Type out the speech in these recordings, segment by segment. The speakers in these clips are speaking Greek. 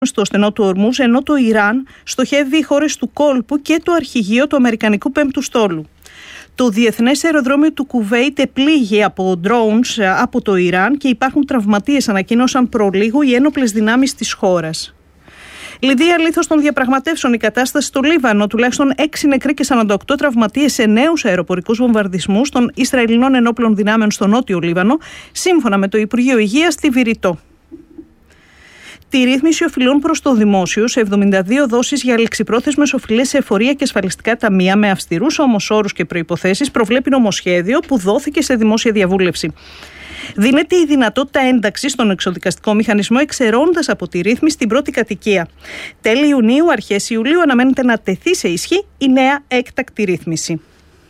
στο στενό του Ορμούζ, ενώ το Ιράν στοχεύει χώρες του κόλπου και το αρχηγείο του Αμερικανικού Πέμπτου Στόλου. Το διεθνές αεροδρόμιο του Κουβέιτ επλήγει από drones από το Ιράν και υπάρχουν τραυματίες, ανακοίνωσαν προλίγου οι ένοπλες δυνάμεις της χώρας. Λιδία λίθος των διαπραγματεύσεων η κατάσταση στο Λίβανο. Τουλάχιστον 6 νεκροί και 48 τραυματίες σε νέους αεροπορικούς βομβαρδισμούς των Ισραηλινών ενόπλων δυνάμεων στο νότιο Λίβανο, σύμφωνα με το Υπουργείο Υγείας στη Βηρητό. Τη ρύθμιση οφειλών προς το δημόσιο σε 72 δόσεις για ληξιπρόθεσμες οφειλές σε εφορία και ασφαλιστικά ταμεία με αυστηρούς όμως όρους και προϋποθέσεις προβλέπει νομοσχέδιο που δόθηκε σε δημόσια διαβούλευση. Δίνεται η δυνατότητα ένταξης στον εξοδικαστικό μηχανισμό εξαιρώντας από τη ρύθμιση την πρώτη κατοικία. Τέλη Ιουνίου, αρχές Ιουλίου αναμένεται να τεθεί σε ισχύ η νέα έκτακτη ρύθμιση.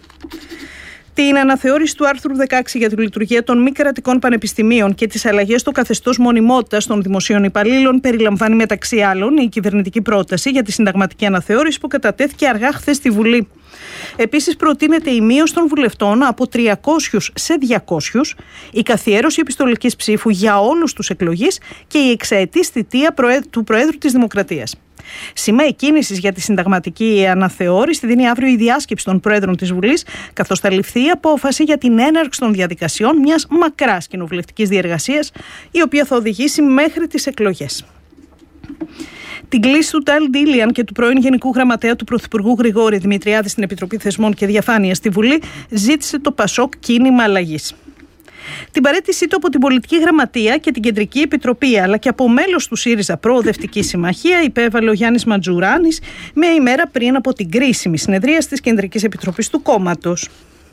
Την αναθεώρηση του άρθρου 16 για τη λειτουργία των μη κρατικών πανεπιστημίων και τις αλλαγές στο καθεστώς μονιμότητας των δημοσίων υπαλλήλων περιλαμβάνει μεταξύ άλλων η κυβερνητική πρόταση για τη συνταγματική αναθεώρηση που κατατέθηκε αργά χθες στη Βουλή. Επίσης, προτείνεται η μείωση των βουλευτών από 300 σε 200, η καθιέρωση επιστολικής ψήφου για όλους τους εκλογείς και η εξαετής θητεία του Προέδρου της Δημοκρατίας. Σημαία κίνησης για τη συνταγματική αναθεώρηση δίνει αύριο η διάσκεψη των Προέδρων της Βουλής, καθώς θα ληφθεί η απόφαση για την έναρξη των διαδικασιών μιας μακράς κοινοβουλευτικής διεργασίας, η οποία θα οδηγήσει μέχρι τις εκλογές. Την κλίση του Τάλ Ντίλιαν και του πρώην Γενικού Γραμματέα του Πρωθυπουργού Γρηγόρη Δημητριάδη στην Επιτροπή Θεσμών και Διαφάνειας στη Βουλή ζήτησε το Πασόκ κίνημα αλλαγής. Την παραίτησή του από την Πολιτική Γραμματεία και την Κεντρική Επιτροπή, αλλά και από μέλος του ΣΥΡΙΖΑ Προοδευτική Συμμαχία, υπέβαλε ο Γιάννης Ματζουράνης μία ημέρα πριν από την κρίσιμη συνεδρία της Κεντρικής Επιτροπής του κόμματος.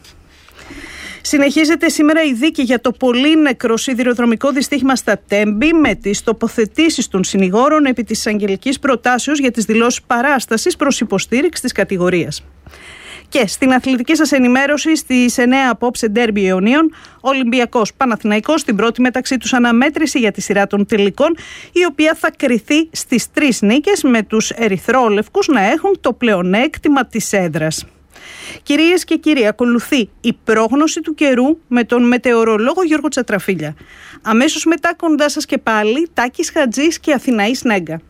Συνεχίζεται σήμερα η δίκη για το πολύ νεκρό σιδηροδρομικό δυστύχημα στα Τέμπη, με τις τοποθετήσεις των συνηγόρων επί της εισαγγελικής προτάσεως για τις δηλώσεις παράστασης προς υποστήριξη της κατηγορίας. Και στην αθλητική σας ενημέρωση, στις 9 απόψε ντέρμπι αιωνίων, Ολυμπιακός Παναθηναϊκός, στην πρώτη μεταξύ τους αναμέτρηση για τη σειρά των τελικών, η οποία θα κριθεί στις 3 νίκες, με τους ερυθρόλευκους να έχουν το πλεονέκτημα της έδρας. Κυρίες και κύριοι, ακολουθεί η πρόγνωση του καιρού με τον μετεωρολόγο Γιώργο Τσατραφίλια. Αμέσως μετά κοντά σας και πάλι Τάκης Χατζής και Αθηναής Νέγκα.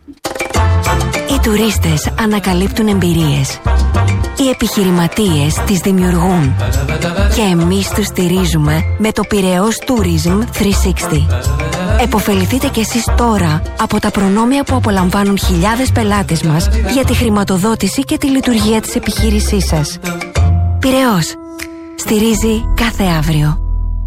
Οι τουρίστες ανακαλύπτουν εμπειρίες. Οι επιχειρηματίες τις δημιουργούν. Και εμείς τους στηρίζουμε με το Πειραιώς Tourism 360. Εποφεληθείτε κι εσείς τώρα από τα προνόμια που απολαμβάνουν χιλιάδες πελάτες μας για τη χρηματοδότηση και τη λειτουργία της επιχείρησής σας. Πειραιώς. Στηρίζει κάθε αύριο.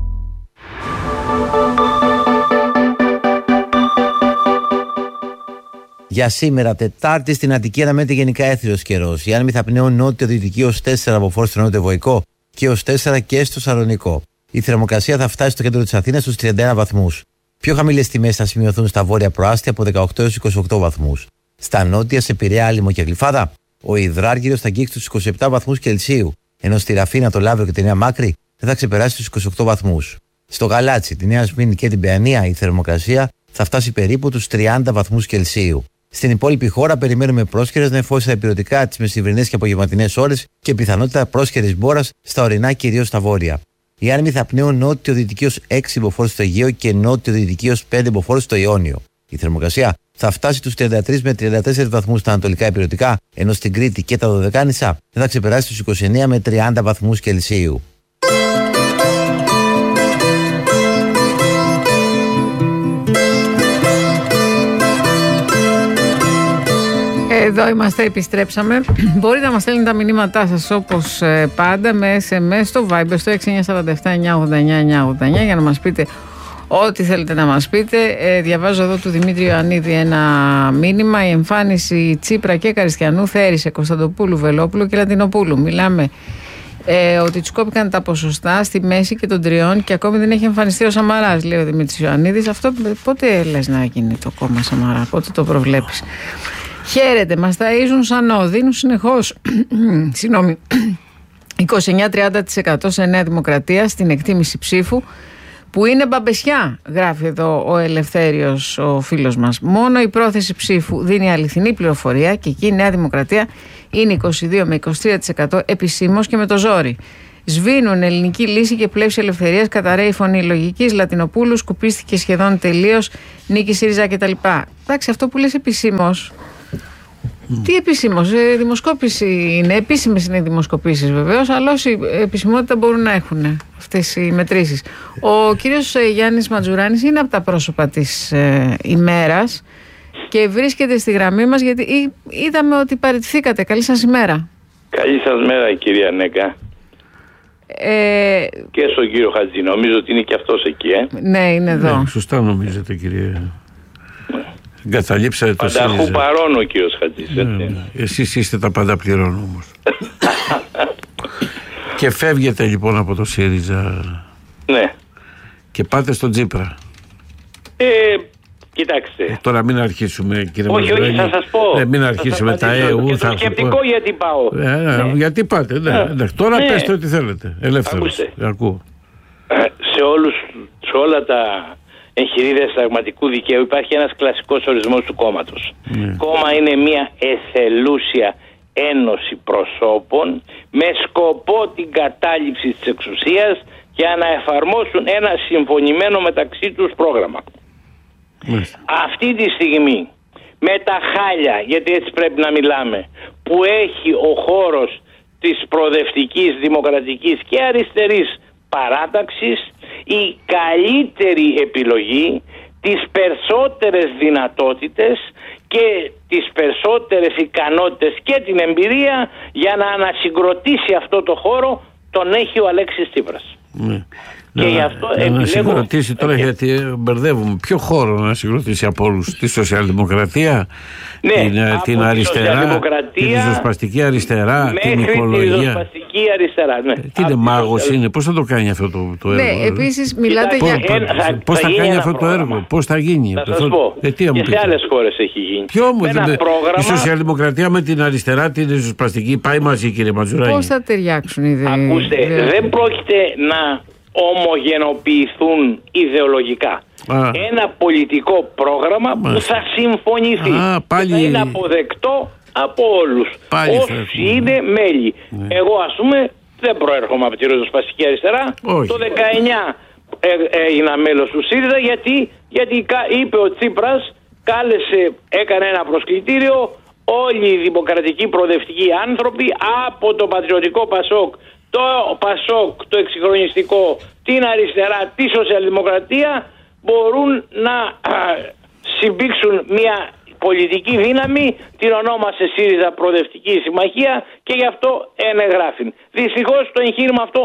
Για σήμερα, Τετάρτη, στην Αττική αναμένεται γενικά έθριος καιρός. Οι άνεμοι θα πνέουν νότιο-δυτική ως 4 από φόρτ στο νότιο-βοϊκό και ως 4 και στο Σαλονικό. Η θερμοκρασία θα φτάσει στο κέντρο της Αθήνας στους 31 βαθμούς. Πιο χαμηλές τιμές θα σημειωθούν στα βόρεια προάστια από 18 έως 28 βαθμούς. Στα νότια, σε Πειραιά, Άλυμο και Γλυφάδα, ο υδράργυρος θα αγγίξει τους 27 βαθμούς Κελσίου, ενώ στη Ραφίνα, το Λαύριο και τη Νέα Μάκρη δεν θα ξεπεράσει τους 28 βαθμούς. Στο Γαλάτσι, τη Νέα Σμύρνη και την Παιανία, η θερμοκρασία θα φτάσει περίπου τους 30 βαθμούς Κελσίου. Στην υπόλοιπη χώρα περιμένουμε πρόσχερες νεφώσεις στα υπηρετικά, τις μεσημβρινές και απογευματινές ώρες και πιθανότητα πρόσχερης μπόρας στα ορεινά, κυρίως στα βόρεια. Οι άνεμοι θα πνέουν νότιο-δυτική ως 6 μποφόρ στο Αιγαίο και νότιο-δυτική ως 5 μποφόρ στο Ιόνιο. Η θερμοκρασία θα φτάσει τους 33 με 34 βαθμούς στα ανατολικά υπηρετικά, ενώ στην Κρήτη και τα Δωδεκάνησα δεν θα ξεπεράσει τους 29 με 30 βαθμούς Κελσίου. Εδώ είμαστε, επιστρέψαμε. Μπορείτε να μας στέλνετε τα μηνύματά σας όπως πάντα με SMS στο Viber στο 6947-989-989 για να μας πείτε ό,τι θέλετε να μας πείτε. Διαβάζω εδώ του Δημήτρη Ιωαννίδη ένα μήνυμα. Η εμφάνιση Τσίπρα και Καριστιανού θέρισε Κωνσταντοπούλου, Βελόπουλου και Λατινοπούλου. Μιλάμε ότι τους κόπηκαν τα ποσοστά στη μέση και των τριών και ακόμη δεν έχει εμφανιστεί ο Σαμαράς, λέει ο Δημήτρης Ιωαννίδης. Αυτό πότε λες να γίνει το κόμμα Σαμαρά, πότε το προβλέπεις? Χαίρετε, μας ταΐζουν σαν δίνουν συνεχώς 29-30% σε Νέα Δημοκρατία στην εκτίμηση ψήφου, που είναι μπαμπεσιά, γράφει εδώ ο Ελευθέριος, ο φίλος μας. Μόνο η πρόθεση ψήφου δίνει αληθινή πληροφορία και εκεί η Νέα Δημοκρατία είναι 22 με 23% επισήμως και με το ζόρι. Σβήνουν ελληνική λύση και πλεύση ελευθερίας, καταραίει η φωνή λογικής. Λατινοπούλου, σκουπίστηκε σχεδόν τελείως. Νίκη ΣΥΡΙΖΑ κτλ. Εντάξει, αυτό που λες επισήμως. Τι επισήμως, δημοσκόπηση είναι. Επίσημες είναι οι δημοσκοπήσεις βεβαίως, αλλά όση επισημότητα μπορούν να έχουν αυτές οι μετρήσεις. Ο κύριος Γιάννης Ματζουράνης είναι από τα πρόσωπα της ημέρας και βρίσκεται στη γραμμή μας γιατί είδαμε ότι παραιτηθήκατε. Καλή σας ημέρα. Καλή σας μέρα, κυρία Νέκα. Και στον κύριο Χατζή, νομίζω ότι είναι και αυτός εκεί, Ναι, είναι εδώ. Ναι, σωστά νομίζετε, κυρία. Εγκαταλείψατε το ΣΥΡΙΖΑ. Πανταχού παρών ο κύριος Χατζής. Εσείς είστε τα πάντα πληρώνω όμως. Και φεύγετε λοιπόν από το ΣΥΡΙΖΑ. Ναι. Και πάτε στον Τσίπρα. Κοιτάξτε. Τώρα μην αρχίσουμε, κύριε Ματζουράνη. Όχι, θα σας πω. Μην αρχίσουμε τα ΕΟΥ. Και το σκεπτικό γιατί πάω. Γιατί πάτε. Τώρα πέστε ό,τι θέλετε. Ελεύθερος. Ακούω. Σε όλα τα εγχειρίδια συνταγματικού δικαίου υπάρχει ένας κλασικός ορισμός του κόμματος. Κόμμα είναι μια εθελούσια ένωση προσώπων με σκοπό την κατάληψη της εξουσίας για να εφαρμόσουν ένα συμφωνημένο μεταξύ τους πρόγραμμα. Αυτή τη στιγμή με τα χάλια, γιατί έτσι πρέπει να μιλάμε, που έχει ο χώρος της προοδευτικής, δημοκρατικής και αριστερής παράταξης, η καλύτερη επιλογή, τις περισσότερες δυνατότητες και τις περισσότερες ικανότητες και την εμπειρία για να ανασυγκροτήσει αυτό το χώρο τον έχει ο Αλέξης Τσίπρας. Και γι' αυτό να συγκροτήσει τώρα, γιατί μπερδεύουμε. Ποιο χώρο να συγκροτήσει από όλους? Τη σοσιαλδημοκρατία, την αριστερά, τη ριζοσπαστική αριστερά, την οικολογία. Τη ριζοσπαστική αριστερά, ναι. Τι είναι, μάγος είναι? Πώς θα το κάνει αυτό το έργο? Ναι, επίσης μιλάτε για... Πώς θα κάνει αυτό το έργο? Πώς θα γίνει? Θα σας πω. Και σε άλλες χώρες έχει γίνει. Ποιο όμως? Η σοσιαλδημοκρατία με την αριστερά, την ριζοσπαστική πάει μαζί, κύριε Ματζουράνη? Πώς θα ταιριάξουν οι δύο? Ακούστε, δεν πρόκειται να ομογενοποιηθούν ιδεολογικά. Ένα πολιτικό πρόγραμμα που θα συμφωνηθεί και θα είναι αποδεκτό από όλους όσοι είναι μέλη. Εγώ ας πούμε δεν προέρχομαι από τη ριζοσπαστική αριστερά. Το 19 έγινα μέλος του ΣΥΡΙΖΑ γιατί είπε ο Τσίπρας, έκανε ένα προσκλητήριο, όλοι οι δημοκρατικοί προοδευτικοί άνθρωποι από το πατριωτικό ΠΑΣΟΚ, το ΠΑΣΟΚ, το εξυγχρονιστικό, την αριστερά, τη σοσιαλδημοκρατία μπορούν να συμπήξουν μια πολιτική δύναμη, την ονόμασε ΣΥΡΙΖΑ Προοδευτική Συμμαχία και γι' αυτό ενεγράφει. Δυστυχώς το εγχείρημα αυτό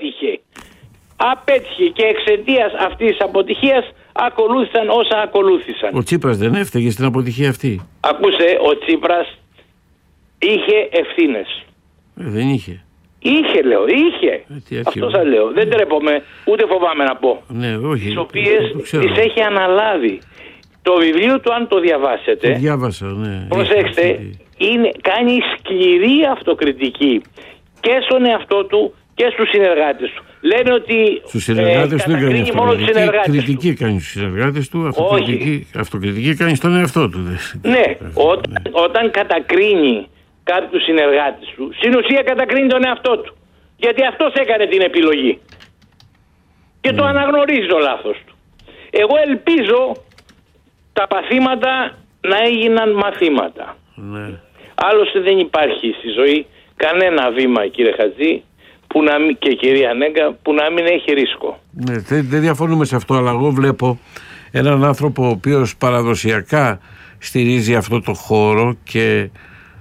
απέτυχε και εξαιτίας αυτής της αποτυχίας ακολούθησαν όσα ακολούθησαν. Ο Τσίπρας δεν έφταιγε στην αποτυχία αυτή? Ακούστε, ο Τσίπρας είχε ευθύνες. Δεν είχε. Είχε. Αυτό σας λέω. Δεν τρέπομαι, ούτε φοβάμαι να πω. Τις οποίες τις έχει αναλάβει. Το βιβλίο του, αν το διαβάσετε, το διάβασα, ναι. Προσέξτε, κάνει σκληρή αυτοκριτική και στον εαυτό του και στους συνεργάτες του. Λένε ότι στους συνεργάτες του δεν κάνει κριτική, κάνει στους συνεργάτες του, αυτοκριτική κάνει στον εαυτό του. Ναι, όταν κατακρίνει κάποιους συνεργάτες του, στην ουσία κατακρίνει τον εαυτό του. Γιατί αυτός έκανε την επιλογή. Και το αναγνωρίζει το λάθος του. Εγώ ελπίζω τα παθήματα να έγιναν μαθήματα. Άλλωστε δεν υπάρχει στη ζωή κανένα βήμα, κύριε Χατζή, και κυρία Νέγκα, που να μην έχει ρίσκο. Δεν διαφωνούμε σε αυτό, αλλά εγώ βλέπω έναν άνθρωπο ο οποίος παραδοσιακά στηρίζει αυτό το χώρο και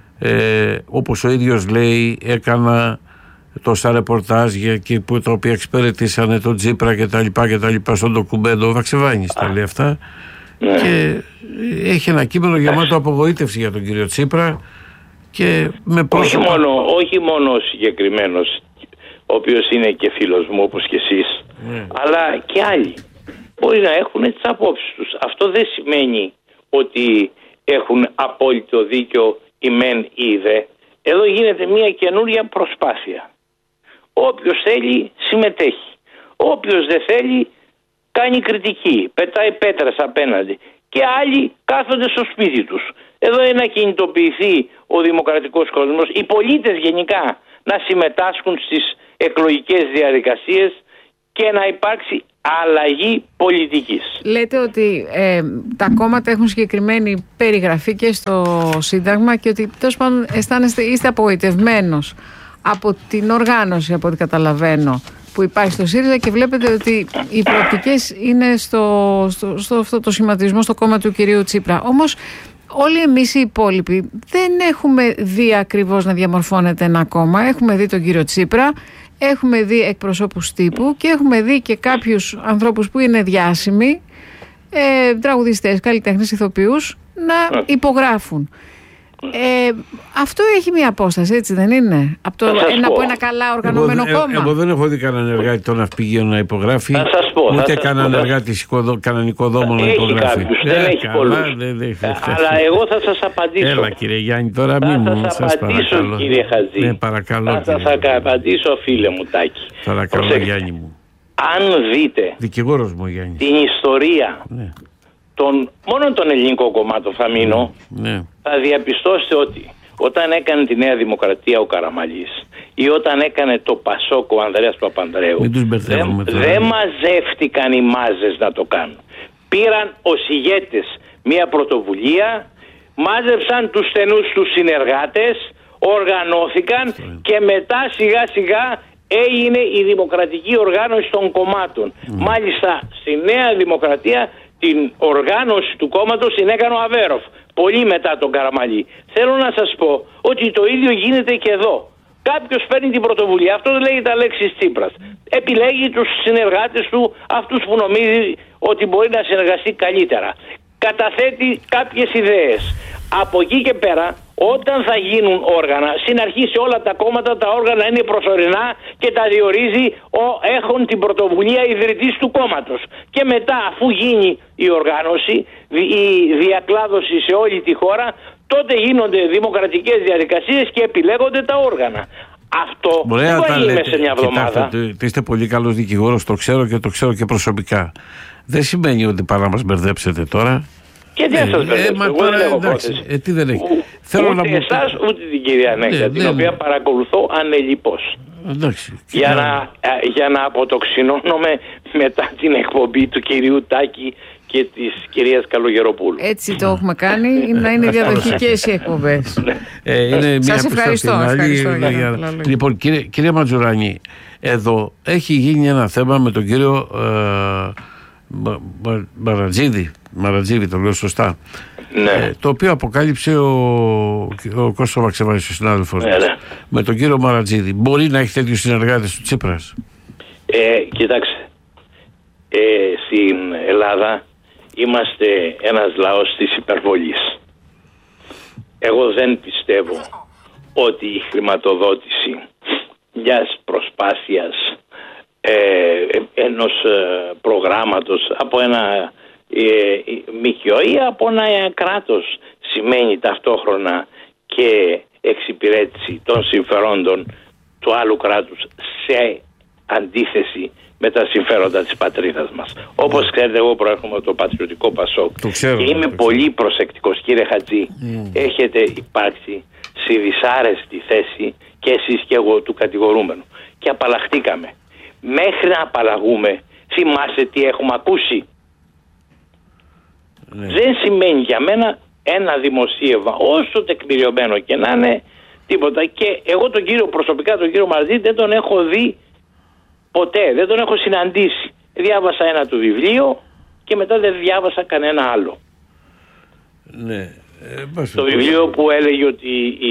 όπως ο ίδιος λέει, έκανα τόσα ρεπορτάζ τα οποία εξυπηρετήσανε τον Τσίπρα και τα λοιπά στον ντοκουμπέντο Βαξεβάνης τα λέει αυτά, και έχει ένα κείμενο γεμάτο απογοήτευση για τον κύριο Τσίπρα και με πρόσωπα... όχι μόνο ο συγκεκριμένος, ο οποίος είναι και φίλος μου όπως και εσείς, αλλά και άλλοι μπορεί να έχουν τις απόψεις τους. Αυτό δεν σημαίνει ότι έχουν απόλυτο δίκιο η μεν ή η δε. Εδώ γίνεται μια καινούρια προσπάθεια. Όποιος θέλει συμμετέχει. Όποιος δεν θέλει κάνει κριτική, πετάει πέτρας απέναντι. Και άλλοι κάθονται στο σπίτι τους. Εδώ είναι να κινητοποιηθεί ο δημοκρατικός κόσμος, οι πολίτες γενικά να συμμετάσχουν στις εκλογικές διαδικασίες και να υπάρξει αλλαγή πολιτικής. Λέτε ότι τα κόμματα έχουν συγκεκριμένη περιγραφή και στο Σύνταγμα και ότι τέλος πάντων είστε απογοητευμένος από την οργάνωση, από ό,τι καταλαβαίνω, που υπάρχει στο ΣΥΡΙΖΑ και βλέπετε ότι οι προοπτικές είναι στο αυτό το σχηματισμό στο κόμμα του κυρίου Τσίπρα. Όμως όλοι εμείς οι υπόλοιποι δεν έχουμε δει ακριβώς να διαμορφώνεται ένα κόμμα. Έχουμε δει τον κύριο Τσίπρα, έχουμε δει εκπροσώπους τύπου και έχουμε δει και κάποιους ανθρώπους που είναι διάσημοι, τραγουδιστές, καλλιτέχνες, ηθοποιούς, να υπογράφουν. Αυτό έχει μια απόσταση, έτσι δεν είναι? Από ένα καλά οργανωμένο κόμμα. Εγώ δεν έχω δει κανέναν εργάτη των ναυπηγείων να υπογράφει, ούτε κανέναν εργάτη κανονικό δόμο να υπογράφει. Δεν έχει πολλούς. Αλλά εγώ θα σας απαντήσω. Έλα κύριε Γιάννη, τώρα μην μου σας απαντήσω, κύριε Χατζή. Ναι, παρακαλώ. Θα σας απαντήσω, φίλε μου Τάκη. Παρακαλώ, Γιάννη μου. Αν δείτε δικηγόρος μου, Γιάννη, την ιστορία μόνο των ελληνικών κομμάτων θα μείνω, θα διαπιστώσετε ότι όταν έκανε τη Νέα Δημοκρατία ο Καραμαλής ή όταν έκανε το Πασόκ ο Ανδρέας Παπανδρέου, δεν μαζεύτηκαν οι μάζες να το κάνουν. Πήραν ως ηγέτες μια πρωτοβουλία, μάζεψαν τους στενούς τους συνεργάτες, οργανώθηκαν και μετά σιγά σιγά έγινε η δημοκρατική οργάνωση των κομμάτων. Μάλιστα στη Νέα Δημοκρατία την οργάνωση του κόμματος την έκανε ο Αβέροφ, πολύ μετά τον Καραμαλή. Θέλω να σας πω ότι το ίδιο γίνεται και εδώ. Κάποιος παίρνει την πρωτοβουλία, αυτός λέγεται Αλέξης Τσίπρας. Επιλέγει τους συνεργάτες του, αυτούς που νομίζει ότι μπορεί να συνεργαστεί καλύτερα. Καταθέτει κάποιες ιδέες. Από εκεί και πέρα, όταν θα γίνουν όργανα, στην αρχή σε όλα τα κόμματα τα όργανα είναι προσωρινά και τα διορίζει έχουν την πρωτοβουλία ιδρυτής του κόμματος. Και μετά, αφού γίνει η οργάνωση, η διακλάδωση σε όλη τη χώρα, τότε γίνονται δημοκρατικές διαδικασίες και επιλέγονται τα όργανα. Αυτό δεν μπορεί να σε μια εβδομάδα. Κοιτάξτε, είστε πολύ καλός δικηγόρος, το ξέρω και το ξέρω και προσωπικά. Δεν σημαίνει ότι πάνε να μας μπερδέψετε τώρα. Και τι θα σας μπερδέψω, εγώ δεν έχω πρόθεση. Τι δεν έχει. Ούτε εσάς ούτε την κυρία Νέκτα, την οποία παρακολουθώ ανελιπώς. Για να αποτοξινώνομαι μετά την εκπομπή του κυρίου Τάκη και της κυρίας Καλογεροπούλου. Έτσι το έχουμε κάνει, να είναι διαδοχικές οι εκπομπές. Σας ευχαριστώ. Λοιπόν, κύριε Ματζουράνη, εδώ έχει γίνει ένα θέμα με τον κύριο Μαρατζίδη, το λέω σωστά. Ναι. Το οποίο αποκάλυψε ο Κώστας Βαξεβάνης, ο συνάδελφος μας. Με τον κύριο Μαρατζίδη. Μπορεί να έχει τέτοιους συνεργάτες του Τσίπρας? Κοιτάξτε, στην Ελλάδα είμαστε ένας λαός της υπερβολής. Εγώ δεν πιστεύω ότι η χρηματοδότηση μιας προσπάθειας ενός προγράμματος από ένα ΜΚΟ ή από ένα κράτος σημαίνει ταυτόχρονα και εξυπηρέτηση των συμφερόντων του άλλου κράτους σε αντίθεση με τα συμφέροντα της πατρίδας μας. Όπως ξέρετε, εγώ προέρχομαι από το πατριωτικό Πασόκ και είμαι πολύ προσεκτικός, κύριε Χατζή. Έχετε υπάρξει στη δυσάρεστη θέση και εσείς και εγώ του κατηγορούμενου και απαλλαχτήκαμε. Μέχρι να απαλλαγούμε, θυμάστε τι έχουμε ακούσει. Δεν σημαίνει για μένα ένα δημοσίευμα, όσο τεκμηριωμένο και να είναι, τίποτα. Και εγώ προσωπικά τον κύριο Μαρζή δεν τον έχω δει ποτέ, δεν τον έχω συναντήσει. Διάβασα ένα του βιβλίο και μετά δεν διάβασα κανένα άλλο. Ναι. Το βιβλίο που έλεγε ότι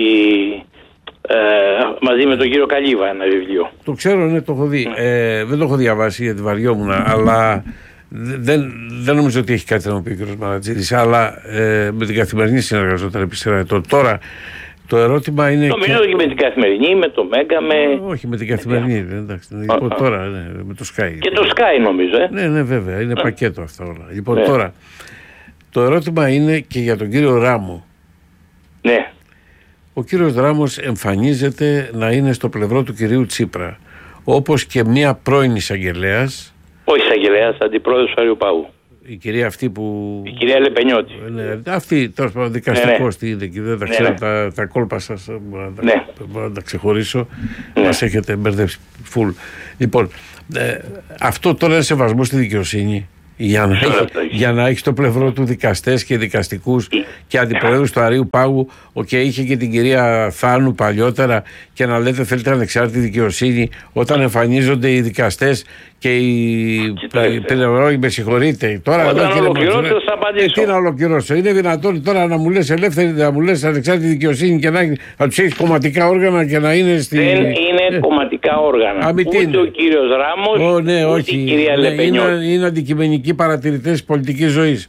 μαζί με τον κύριο Καλίβα, ένα βιβλίο. Το ξέρω, ναι, το έχω δει. Δεν το έχω διαβάσει γιατί βαριόμουν, αλλά δεν νομίζω ότι έχει κάτι να μου πει ο κ. Μαρατζίδης, αλλά με την Καθημερινή συνεργαζόταν επί σειρά ετών. Τώρα το ερώτημα είναι. Νομίζω και με την Καθημερινή, με το Μέγκα, όχι, με την Καθημερινή. Εντάξει, λοιπόν, τώρα με το Sky. Και το Sky νομίζω. Ναι, βέβαια, είναι πακέτο αυτά όλα. Λοιπόν, τώρα το ερώτημα είναι και για τον κύριο Ράμο. Ναι. Ο κύριος Ράμος εμφανίζεται να είναι στο πλευρό του κυρίου Τσίπρα, όπως και μία πρώην εισαγγελέας. Ο εισαγγελέας, αντιπρόεδρος του Αριοπάγου. Η κυρία αυτή που. Η κυρία Λεπενιώτη. Ναι, αυτή τώρα δικαστικός τι είναι και δεν τα ξέρω τα κόλπα σας. Μπορώ να τα ξεχωρίσω. Μας έχετε μπερδέψει φουλ. Λοιπόν, αυτό τώρα είναι σεβασμό στη δικαιοσύνη. Για να έχει στο πλευρό του δικαστές και δικαστικούς και αντιπροέδρους του Αρείου Πάγου, και είχε και την κυρία Θάνου παλιότερα, και να λέτε θέλετε ανεξάρτητη δικαιοσύνη όταν εμφανίζονται οι δικαστές και οι πενευρώοι, με συγχωρείτε. Τώρα όταν ολοκληρώσω θα απαντήσω. Τι να ολοκληρώσω? Είναι δυνατόν τώρα να μου λες ελεύθερη, να μου λες ανεξάρτητη δικαιοσύνη και να τους έχεις κομματικά όργανα και να είναι στη... Δεν είναι κομματικά όργανα. Ούτε ο κύριος Ράμος, ούτε η κυρία Λεπενιώτη. Είναι αντικειμενικοί παρατηρητές πολιτικής ζωής.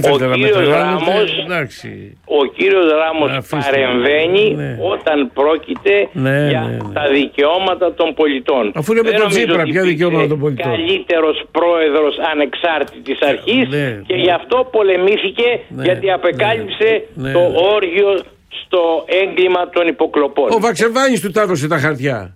Ο κύριος Ράμος παρεμβαίνει όταν πρόκειται για τα δικαιώματα των πολιτών. Αφού είναι με τον Τσίπρα, ποια δικαιώματα των πολιτών? Καλύτερος πρόεδρος ανεξάρτητης αρχής και γι' αυτό πολεμήθηκε, γιατί απεκάλυψε το όργιο στο έγκλημα των υποκλοπών. Ο Βαξεβάνης του τα έδωσε τα χαρτιά.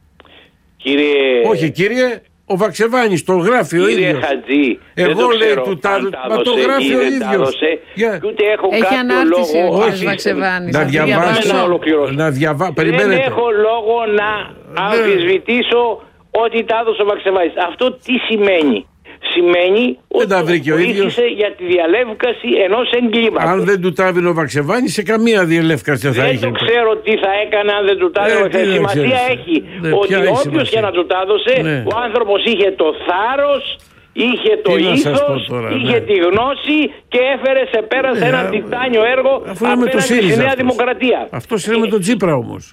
Όχι κύριε, ο Βαξεβάνης το γράφει ο ίδιος. Κύριε Χατζή, εγώ λέει του τάδε, μα το γράφει ο ίδιος. Ούτε έχω έχει ανάρτηση λόγο. Ο Βαξεβάνης. Να διαβάσω. Δεν έχω λόγο να αμφισβητήσω ότι τα έδωσε ο Βαξεβάνης. Αυτό τι σημαίνει? Σημαίνει ότι βοήθησε για τη διαλεύκαση ενός εγκλήματος. Αν δεν του τάβει ο Βαξεβάνης, σε καμία διελεύκαση δεν θα είχε. Δεν το ξέρω τι θα έκανε αν δεν του τάβει. Σημασία έχει ότι όποιος και να του τάδωσε, ο άνθρωπος είχε το θάρρος, είχε το ήθος, είχε τη γνώση και έφερε σε πέρα σε ένα τιτάνιο έργο απέναντι στη Νέα Δημοκρατία. Αυτός είναι με τον Τσίπρα όμως.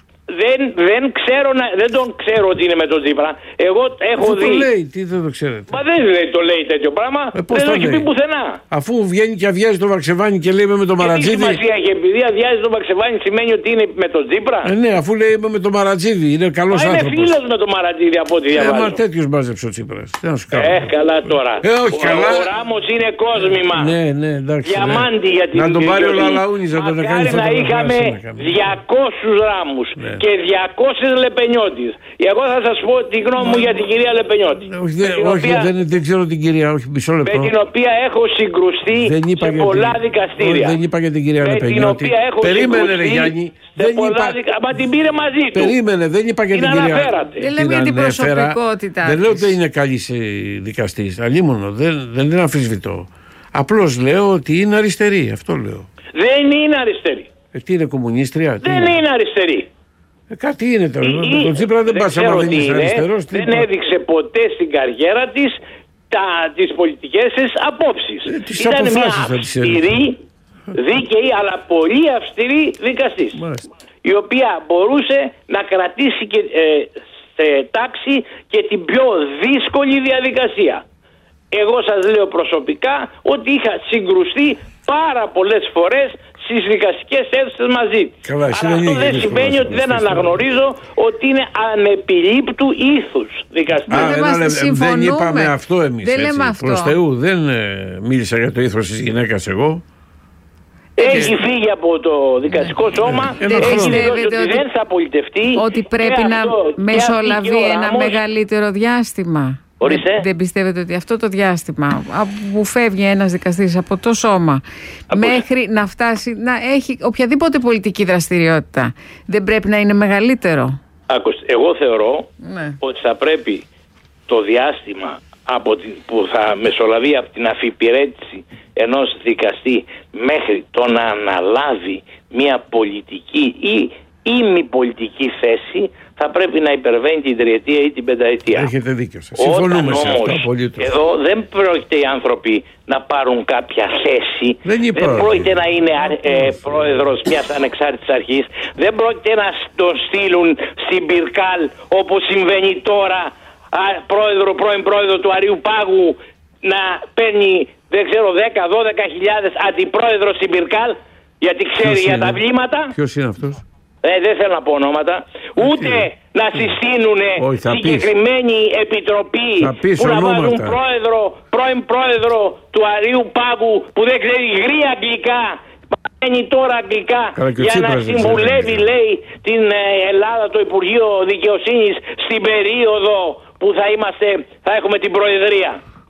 Δεν τον ξέρω ότι είναι με τον Τσίπρα. Εγώ έχω δει. Το λέει, τι δεν το ξέρετε? Μα δεν το λέει τέτοιο πράγμα. Δεν το έχει πει πουθενά. Αφού βγαίνει και αδειάζει τον Βαξεβάνη και λέει με τον Μαρατζίδη. Τι σημασία έχει? Επειδή αδειάζει τον Βαξεβάνη σημαίνει ότι είναι με τον Τσίπρα? Ναι, αφού λέει με τον Μαρατζίδη. Είναι καλός άνθρωπος. Είναι φίλος με τον Μαρατζίδη από ό,τι διαβάζω. Μα τέτοιος μάζεψε ο Τσίπρας. Τι να σου κάνω. Καλά τώρα. Όχι καλά. Ο Ράμος είναι κόσμημα. Ναι, εντάξει. Διαμάντι για την να τον πάρει ο Λαλαούνης να τον κάνει. Να είχαμε 200 Ράμους και 200 Λεπενιώτης. Εγώ θα σας πω τη γνώμη μου για την κυρία Λεπενιώτη. Όχι, δεν ξέρω την κυρία, όχι, μισό λεπτό. Με την οποία έχω συγκρουστεί σε πολλά δικαστήρια. Δεν είπα για την κυρία Λεπενιώτη. Περίμενε, ρε Γιάννη. Μα την πήρε μαζί του. Περίμενε, δεν είπα για την κυρία. Δεν λέμε για την προσωπικότητα. Δεν λέω ότι είναι καλή δικαστής. Αλλήμωνο, δεν είναι αμφισβητώ. Απλώς λέω ότι είναι αριστερή. Αυτό λέω. Δεν είναι αριστερή. Τι είναι, κομμουνίστρια? Δεν είναι αριστερή. Κάτι είναι τώρα. Τον Τσίπρα δεν πας άμα δεν είσαι αριστερός. Δεν έδειξε ποτέ στην καριέρα της τις πολιτικές της απόψεις. Ήταν μια αυστηρή, δίκαιη αλλά πολύ αυστηρή δικαστής. Η οποία μπορούσε να κρατήσει και, σε τάξη και την πιο δύσκολη διαδικασία. Εγώ σας λέω προσωπικά ότι είχα συγκρουστεί πάρα πολλές φορές στις δικαστικές αίθουσες μαζί. Καλά, αλλά αυτό δεν σημαίνει ότι δεν αναγνωρίζω ότι είναι ανεπιλήπτου ήθους δικαστής. Δεν είπαμε αυτό εμείς. Δεν λέμε αυτό. Προς Θεού, δεν μίλησα για το ήθος της γυναίκας εγώ. Έχει φύγει από το δικαστικό σώμα, έχει δηλώσει ότι δεν θα πολιτευτεί. Ότι πρέπει να μεσολαβεί ένα μεγαλύτερο διάστημα. Δεν πιστεύετε ότι αυτό το διάστημα που φεύγει ένας δικαστής από το σώμα μέχρι να φτάσει να έχει οποιαδήποτε πολιτική δραστηριότητα δεν πρέπει να είναι μεγαλύτερο? Εγώ θεωρώ ότι θα πρέπει το διάστημα που θα μεσολαβεί από την αφιπηρέτηση ενός δικαστή μέχρι το να αναλάβει μια πολιτική ή ημιπολιτική θέση θα πρέπει να υπερβαίνει την τριετία ή την πενταετία. Έχετε δίκιο σας. Συμφωνούμε σε αυτό απολύτως. Εδώ δεν πρόκειται οι άνθρωποι να πάρουν κάποια θέση. Δεν πρόκειται να είναι πρόεδρος μιας ανεξάρτητης αρχής. Δεν πρόκειται να τον στείλουν στην Πυρκάλ όπως συμβαίνει τώρα πρώην πρόεδρο του Αρείου Πάγου να παίρνει 10-12 χιλιάδες αντιπρόεδρο στην Πυρκάλ γιατί ξέρει για τα βλήματα. Ποιος είναι αυτός? Δεν θέλω να πω ονόματα. Ούτε να συστήνουν συγκεκριμένη επιτροπή που να βάλουν πρώην πρόεδρο του Αρείου Πάγου που δεν ξέρει γρήγορα αγγλικά, πηγαίνει τώρα αγγλικά για να συμβουλεύει, λέει, την Ελλάδα, το Υπουργείο Δικαιοσύνης στην περίοδο που θα έχουμε την Προεδρία.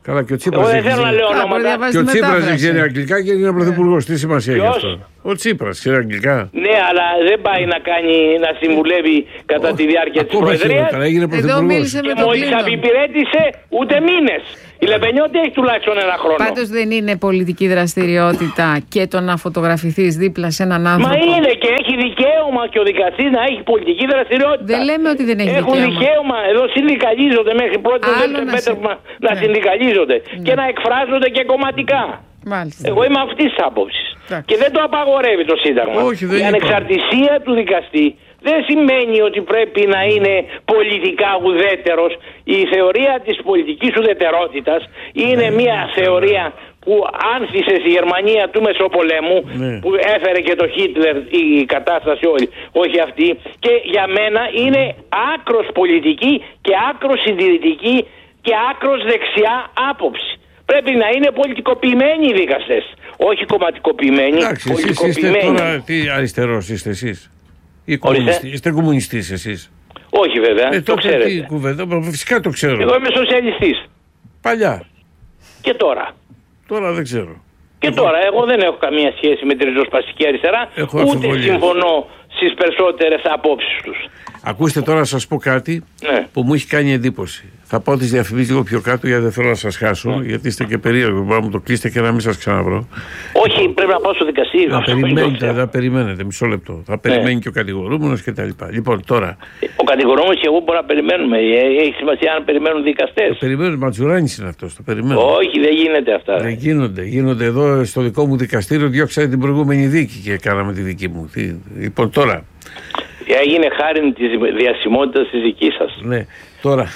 Καλά, και ο Τσίπρας δεν θέλω να λέω ονόματα. Και ο Τσίπρας δεν ξέρει αγγλικά και έγινε πρωθυπουργός. Τι σημασία έχει αυτό? Ο Τσίπρας ξέρει αγγλικά. Ναι, αλλά δεν πάει να συμβουλεύει κατά τη διάρκεια της προεδρίας. Εδώ μίλησε με τον Κλίνο. Μόλις υπηρέτησε ούτε μήνες. Η Λεπενιώτη έχει τουλάχιστον ένα χρόνο. Πάντως δεν είναι πολιτική δραστηριότητα και το να φωτογραφηθείς δίπλα σε έναν άνθρωπο? Μα είναι, και έχει δικαίωμα και ο δικαστής να έχει πολιτική δραστηριότητα. Δεν λέμε ότι δεν έχει δικαίωμα. Έχουν δικαίωμα. Εδώ συνδικαλίζονται μέχρι πρώτη να συνδικαλίζονται και να εκφράζονται και κομματικά. Μάλιστα. Εγώ είμαι αυτής της άποψης. Και δεν το απαγορεύει το Σύνταγμα. Η ανεξαρτησία του δικαστή δεν σημαίνει ότι πρέπει να είναι πολιτικά ουδέτερος. Η θεωρία της πολιτικής ουδετερότητας είναι μια θεωρία που άνθησε στη Γερμανία του Μεσοπολέμου, που έφερε και το Χίτλερ η κατάσταση όλη, όχι αυτή, και για μένα είναι άκρος πολιτική και άκρος συντηρητική και άκρος δεξιά άποψη. Πρέπει να είναι πολιτικοποιημένοι οι δικαστές, όχι κομματικοποιημένοι. Εντάξει, εσείς είστε τώρα, τι αριστερός είστε εσείς? Είστε κομμουνιστής εσείς? Όχι βέβαια, το ξέρετε. Φυσικά το ξέρω. Εγώ είμαι σοσιαλιστής. Παλιά. Και τώρα? Τώρα δεν ξέρω. Και τώρα εγώ δεν έχω καμία σχέση με τη ριζοσπαστική αριστερά, ούτε συμφωνώ στις περισσότερες απόψεις τους. Ακούστε τώρα να σας πω κάτι που μου έχει κάνει εντύπωση. Θα πάω τις διαφημίσεις λίγο πιο κάτω, γιατί δεν θέλω να σας χάσω, γιατί είστε και περίεργοι. Μπορεί να μου το κλείσετε και να μην σας ξαναβρω. Όχι, πρέπει να πάω στο δικαστήριο. Θα περιμένετε, μισό λεπτό. Θα περιμένει και ο κατηγορούμενος κτλ. Λοιπόν, τώρα. Ο κατηγορούμενος και εγώ μπορούμε να περιμένουμε. Έχει σημασία αν περιμένουν δικαστές. Το περιμένουν, Ματζουράνης είναι αυτός. Το περιμένουν. Όχι, δεν γίνεται αυτά. Δεν γίνονται. Γίνονται εδώ στο δικό μου δικαστήριο. Διώξατε την προηγούμενη δίκη και κάναμε τη δική μου. Λοιπόν, τώρα. Έγινε χάρη της διασημότητας της δικής σας. Ναι, τώρα.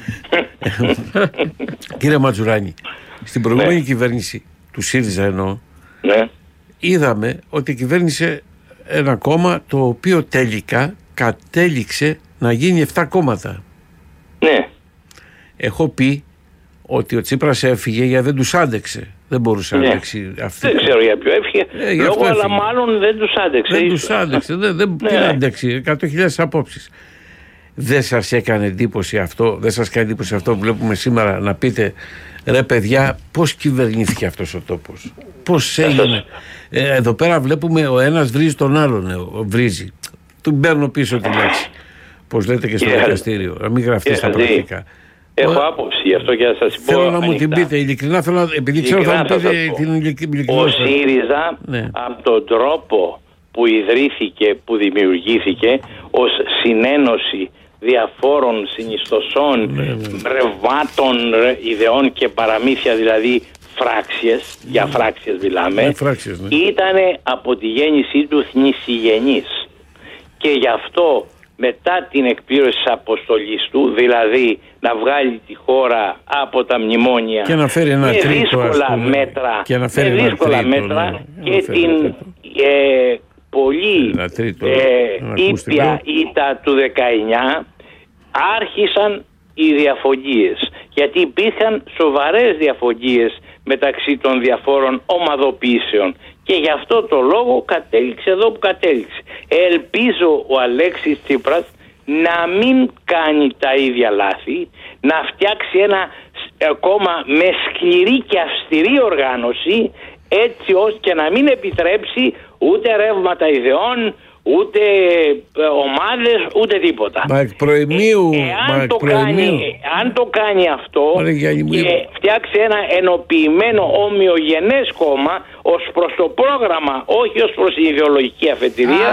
Κύριε Ματζουράνη, στην προηγούμενη κυβέρνηση του ΣΥΡΙΖΑ εννοώ, είδαμε ότι κυβέρνησε ένα κόμμα το οποίο τελικά κατέληξε να γίνει 7 κόμματα. Ναι. Έχω πει ότι ο Τσίπρας έφυγε γιατί δεν τους άντεξε. Δεν μπορούσε να αντέξει αυτή. Δεν ξέρω για ποιο έφυγε. Λόγω, αλλά μάλλον δεν τους άντεξε. Δεν τους άντεξε. Τι να αντέξει. 100.000 απόψεις. Δεν σας έκανε εντύπωση αυτό? Δεν σας κάνει εντύπωση αυτό που βλέπουμε σήμερα, να πείτε ρε παιδιά, πώς κυβερνήθηκε αυτός ο τόπος? Πώς έγινε? Εδώ πέρα βλέπουμε ο ένας βρίζει τον άλλον. Βρίζει. Του παίρνω πίσω τη λέξη. Πώς λέτε και στο δικαστήριο. Να μην γραφτεί στα πρακτικά. Έχω άποψη γι' αυτό και θα σας πω. Θέλω να μου την πείτε ειλικρινά, επειδή ξέρω θα μου πείτε την ειλικρινά. Ο ΣΥΡΙΖΑ από τον τρόπο που ιδρύθηκε, που δημιουργήθηκε ως συνένωση διαφόρων συνιστοσών, ρευμάτων, ιδεών και παραμύθια, δηλαδή φράξιες, για φράξιες μιλάμε, ήταν από τη γέννησή του θνησιγενής. Και γι' αυτό μετά την εκπλήρωση της αποστολής του, δηλαδή να βγάλει τη χώρα από τα μνημόνια και να φέρει ένα τρίτο, δύσκολα μέτρα, και την πολύ ήπια ήττα του 19, άρχισαν οι διαφωνίες, γιατί υπήρχαν σοβαρές διαφωνίες μεταξύ των διαφόρων ομαδοποιήσεων, και γι' αυτό το λόγο κατέληξε εδώ που κατέληξε. Ελπίζω ο Αλέξης Τσίπρας να μην κάνει τα ίδια λάθη, να φτιάξει ένα κόμμα με σκληρή και αυστηρή οργάνωση, έτσι ώστε και να μην επιτρέψει ούτε ρεύματα ιδεών, ούτε ομάδες, ούτε τίποτα. Μα εκ προημίου, αν το κάνει αυτό και φτιάξει ένα ενοποιημένο ομοιογενές κόμμα ως προς το πρόγραμμα, όχι ως προς την ιδεολογική αφετηρία,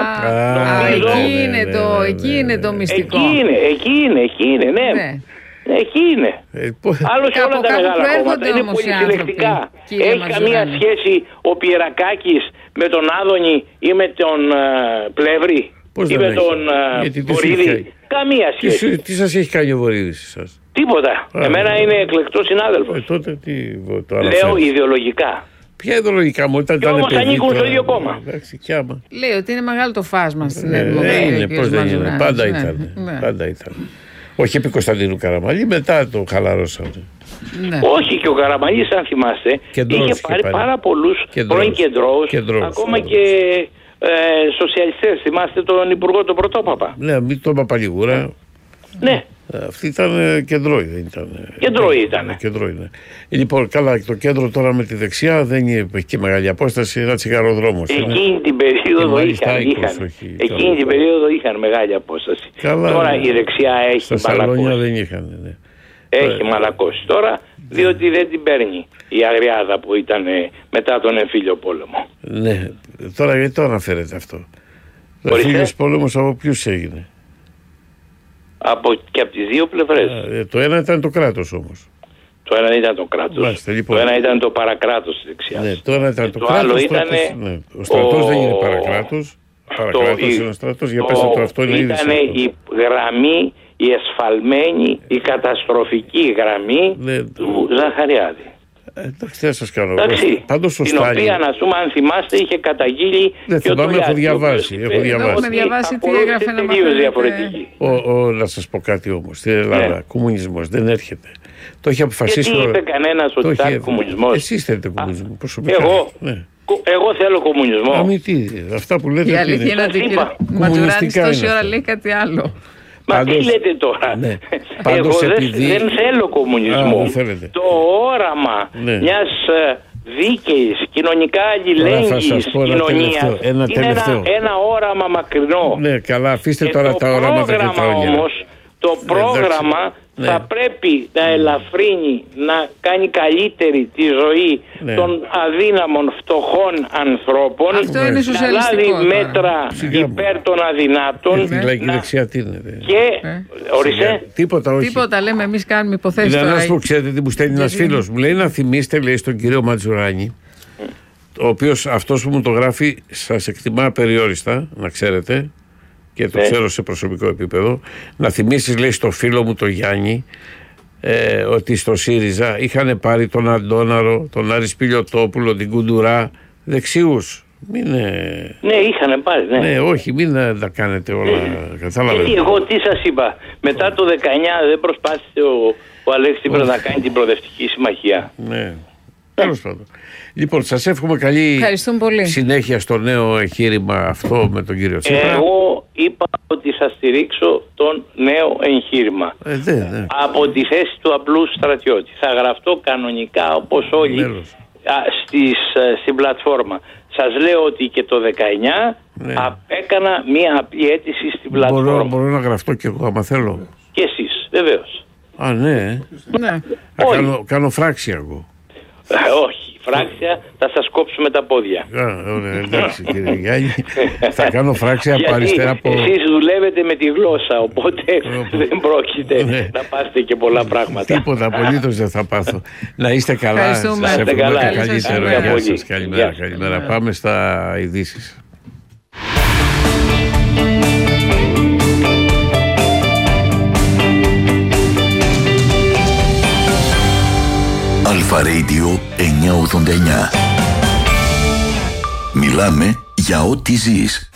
εκεί είναι το μυστικό. Εκεί είναι, ναι. Εκεί είναι. Άλλως όλα τα μεγάλα κόμματα είναι πολυσυλλεκτικά. Έχει καμία σχέση ο Πιερακάκης με τον Άδωνη ή με τον Πλεύρη ή με τον Βορύδη? Καμία σχέση. Τι σας έχει κάνει ο Βορύδης εσάς? Τίποτα. Εμένα είναι εκλεκτός συνάδελφος. Τότε λέω ιδεολογικά. Ποια ιδεολογικά μου? Και όμως ανήκουν στο ίδιο κόμμα. Λέει ότι είναι μεγάλο το φάσμα στην Δημοκρατία. Πώς δεν είναι. Πάντα ήταν. Όχι επί Κωνσταντίνου Καραμαλή, μετά το χαλαρώσανε. Ναι. Όχι, και ο Καραμαλής, αν θυμάστε, είχε πάρει πάρα πολλούς πρώην κεντρώους, ακόμα και σοσιαλιστές. Θυμάστε τον Υπουργό τον Πρωτόπαπα? Ναι, τον Παπαλιγούρα. Ναι, Αυτή ήταν κεντρώη, δεν ήταν. Κεντρώη ήταν. Λοιπόν, καλά, το κέντρο τώρα με τη δεξιά δεν έχει και μεγάλη απόσταση, ένα τσιγαροδρόμος. Εκείνη την περίοδο είχαν μεγάλη απόσταση. Καλά, τώρα η δεξιά έχει στα σαλόνια δεν είχαν. Ναι. Έχει μαλακώσει τώρα, διότι δεν την παίρνει η Αγριάδα που ήταν μετά τον εμφύλιο πόλεμο. Ναι, τώρα γιατί το αναφέρετε αυτό? Ο εμφύλιος πόλεμος από ποιους έγινε? Και από τις δύο πλευρές. Το ένα ήταν το κράτος όμως. Το ένα ήταν το κράτος. Λοιπόν. Το ένα ήταν το παρακράτος της δεξιάς. Ναι, το ένα ήταν το κράτος. Άλλο ήταν ο στρατός δεν είναι παρακράτος. Παρακράτος είναι ο στρατός. Για πέστε το, αυτό είναι ήταν η γραμμή, η εσφαλμένη, η καταστροφική γραμμή του Ζαχαριάδη. Εντάξει, τι θα σας κάνω. Πάντως την οποία, αν θυμάστε, είχε καταγγείλει. Δεν θυμάμαι, έχω διαβάσει. Έχουμε διαβάσει τι έγραφε να μαθαίνετε. Να σας πω κάτι όμως. Στην Ελλάδα, κομμουνισμός δεν έρχεται. Το έχει αποφασίσει. Γιατί είπε κανένας ότι θα είναι κομμουνισμός? Εσείς θέλετε κομμουνισμό. Εγώ θέλω κομμουνισμό. Αυτά που λέτε. Η αλήθεια είναι ότι ο Ματζουράνης τόση ώρα λέει κάτι άλλο. Μα τι λέτε τώρα? Ναι. Εγώ δεν θέλω κομμουνισμό. Το όραμα μιας δίκαιης, κοινωνικά αλληλέγγυης κοινωνίας είναι ένα όραμα μακρινό. Ναι, καλά, αφήστε τώρα τα οράματα και τα όνειρα. Το πρόγραμμα θα πρέπει να ελαφρύνει, να κάνει καλύτερη τη ζωή των αδύναμων φτωχών ανθρώπων. Αυτό είναι σοσιαλιστικό. Να λάβει μέτρα υπέρ των αδυνάτων. Η λαϊκή δεξιά τι είναι? Και ορίστε. Τίποτα λέμε, εμείς κάνουμε υποθέσεις τώρα. Να σου πω, ξέρετε τι μου στέλνει ένας φίλος μου? Λέει να θυμίστε, λέει, στον κύριο Ματζουράνη, ο οποίος αυτός που μου το γράφει σας εκτιμά περιόριστα, να ξέρετε, και το ξέρω σε προσωπικό επίπεδο, να θυμίσεις, λέει, στο φίλο μου τον Γιάννη, ότι στο ΣΥΡΙΖΑ είχαν πάρει τον Αντώναρο, τον Άρη Σπηλιοτόπουλο, την Κουντουρά, δεξιούς. Ναι, είχαν πάρει. Ναι, όχι, μην τα κάνετε όλα. Κατάλαβε. Εγώ τι σας είπα, μετά το 19 δεν προσπάθησε ο Αλέξης Τσίπρας να κάνει την προοδευτική συμμαχία? Ναι. Τέλος πάντων. Λοιπόν, σας εύχομαι καλή συνέχεια στο νέο εγχείρημα αυτό με τον κύριο Τσίπρα. Εγώ είπα ότι θα στηρίξω τον νέο εγχείρημα. Από τη θέση του απλού στρατιώτη. Θα γραφτώ κανονικά όπως όλοι στην πλατφόρμα. Σας λέω ότι και το 19 έκανα μία απλή αίτηση στην πλατφόρμα. Μπορώ να γραφτώ κι εγώ άμα θέλω. Και εσείς, βεβαίως. Α, ναι. Κάνω φράξια εγώ. Όχι, φράξια θα σας κόψουμε τα πόδια. Εντάξει, κύριε Γιάννη, θα κάνω φράξια από αριστερά από... Εσείς δουλεύετε με τη γλώσσα, οπότε δεν πρόκειται να πάστε και πολλά πράγματα. Τίποτα, απολύτως δεν θα πάθω. Να είστε καλά. Σας εύχομαι καλύτερο. Γεια σας, καλημέρα. Πάμε στα ειδήσεις. Αλφα Radio 989. Μιλάμε για ό,τι ζεις.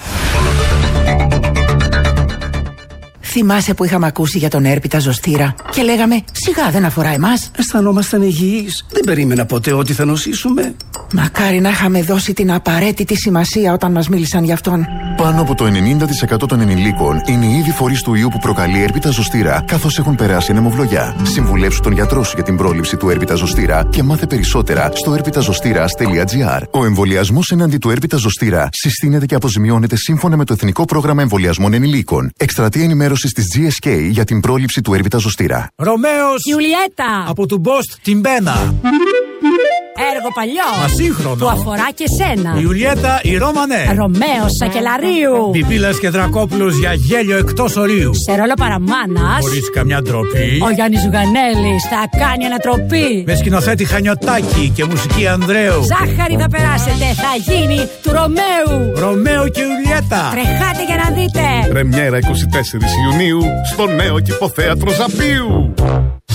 Θυμάσαι που είχαμε ακούσει για τον έρπιτα ζωστήρα και λέγαμε σιγά δεν αφορά εμάς? Αισθανόμασταν υγιείς. Δεν περίμενα ποτέ ότι θα νοσήσουμε. Μακάρι να είχαμε δώσει την απαραίτητη σημασία όταν μας μίλησαν γι' αυτόν. Πάνω από το 90% των ενηλίκων είναι ήδη φορείς του ιού που προκαλεί έρπιτα ζωστήρα, καθώς έχουν περάσει ανεμοβλογιά. Συμβουλέψου τον γιατρό σου για την πρόληψη του έρπιτα ζωστήρα και μάθε περισσότερα στο erpitazostira.gr. Ο εμβολιασμός εναντί του έρπιτα ζωστήρα συστήνεται και αποζημιώνεται σύμφωνα με το Εθνικό Πρόγραμμα Εμβολιασμών Ενηλίκων. Εκστρατεία ενημέρωσης της GSK για την πρόληψη του έρπιτα ζωστήρα. Ρωμαίος Ιουλιέτα από του Μπόστ την Μπένα. Έργο παλιό. Μα σύγχρονο. Που αφορά και σένα. Η Ιουλιέτα η Ρώμανε. Ρωμαίος Σακελαρίου. Πιπίλας και Δρακόπουλος για γέλιο εκτός ορίου. Σε ρόλο παραμάνας. Χωρίς καμιά ντροπή. Ο Γιάννης Ζουγανέλης θα κάνει ανατροπή. Με σκηνοθέτη Χανιωτάκη και μουσική Ανδρέου. Ζάχαρη θα περάσετε. Θα γίνει του Ρωμαίου. Ρωμαίο και Ιουλιέτα. Τρεχάτε για να δείτε. Πρεμιέρα 24 Ιουνίου στο νέο Κηποθέατρο Ζαπίου.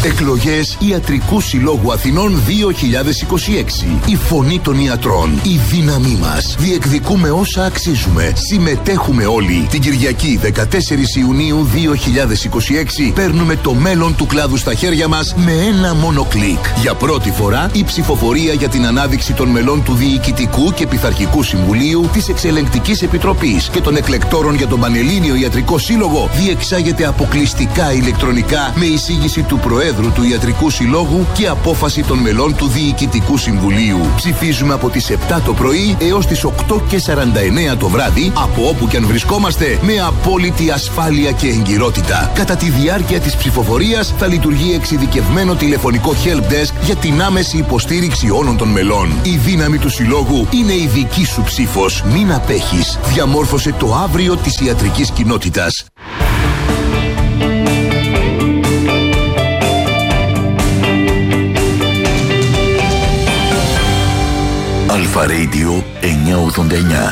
Εκλογές Ιατρικού Συλλόγου Αθηνών 2026. Η φωνή των ιατρών. Η δύναμή μας. Διεκδικούμε όσα αξίζουμε. Συμμετέχουμε όλοι. Την Κυριακή 14 Ιουνίου 2026 παίρνουμε το μέλλον του κλάδου στα χέρια μας με ένα μόνο κλικ. Για πρώτη φορά η ψηφοφορία για την ανάδειξη των μελών του Διοικητικού και Πειθαρχικού Συμβουλίου, της Εξελεγκτικής Επιτροπής και των εκλεκτόρων για τον Πανελλήνιο Ιατρικό Σύλλογο διεξάγεται αποκλειστικά ηλεκτρονικά με εισήγηση του Προέδρου του Ιατρικού Συλλόγου και απόφαση των μελών του Διοικητικού Συμβουλίου. Ψηφίζουμε από τις 7 το πρωί έως τις 8:49 το βράδυ, από όπου και αν βρισκόμαστε, με απόλυτη ασφάλεια και εγκυρότητα. Κατά τη διάρκεια της ψηφοφορίας θα λειτουργεί εξειδικευμένο τηλεφωνικό help desk για την άμεση υποστήριξη όλων των μελών. Η δύναμη του Συλλόγου είναι η δική σου ψήφος. Μην απέχεις. Διαμόρφωσε το αύριο της ιατρικής κοινότητας. Αλφα Radio 989.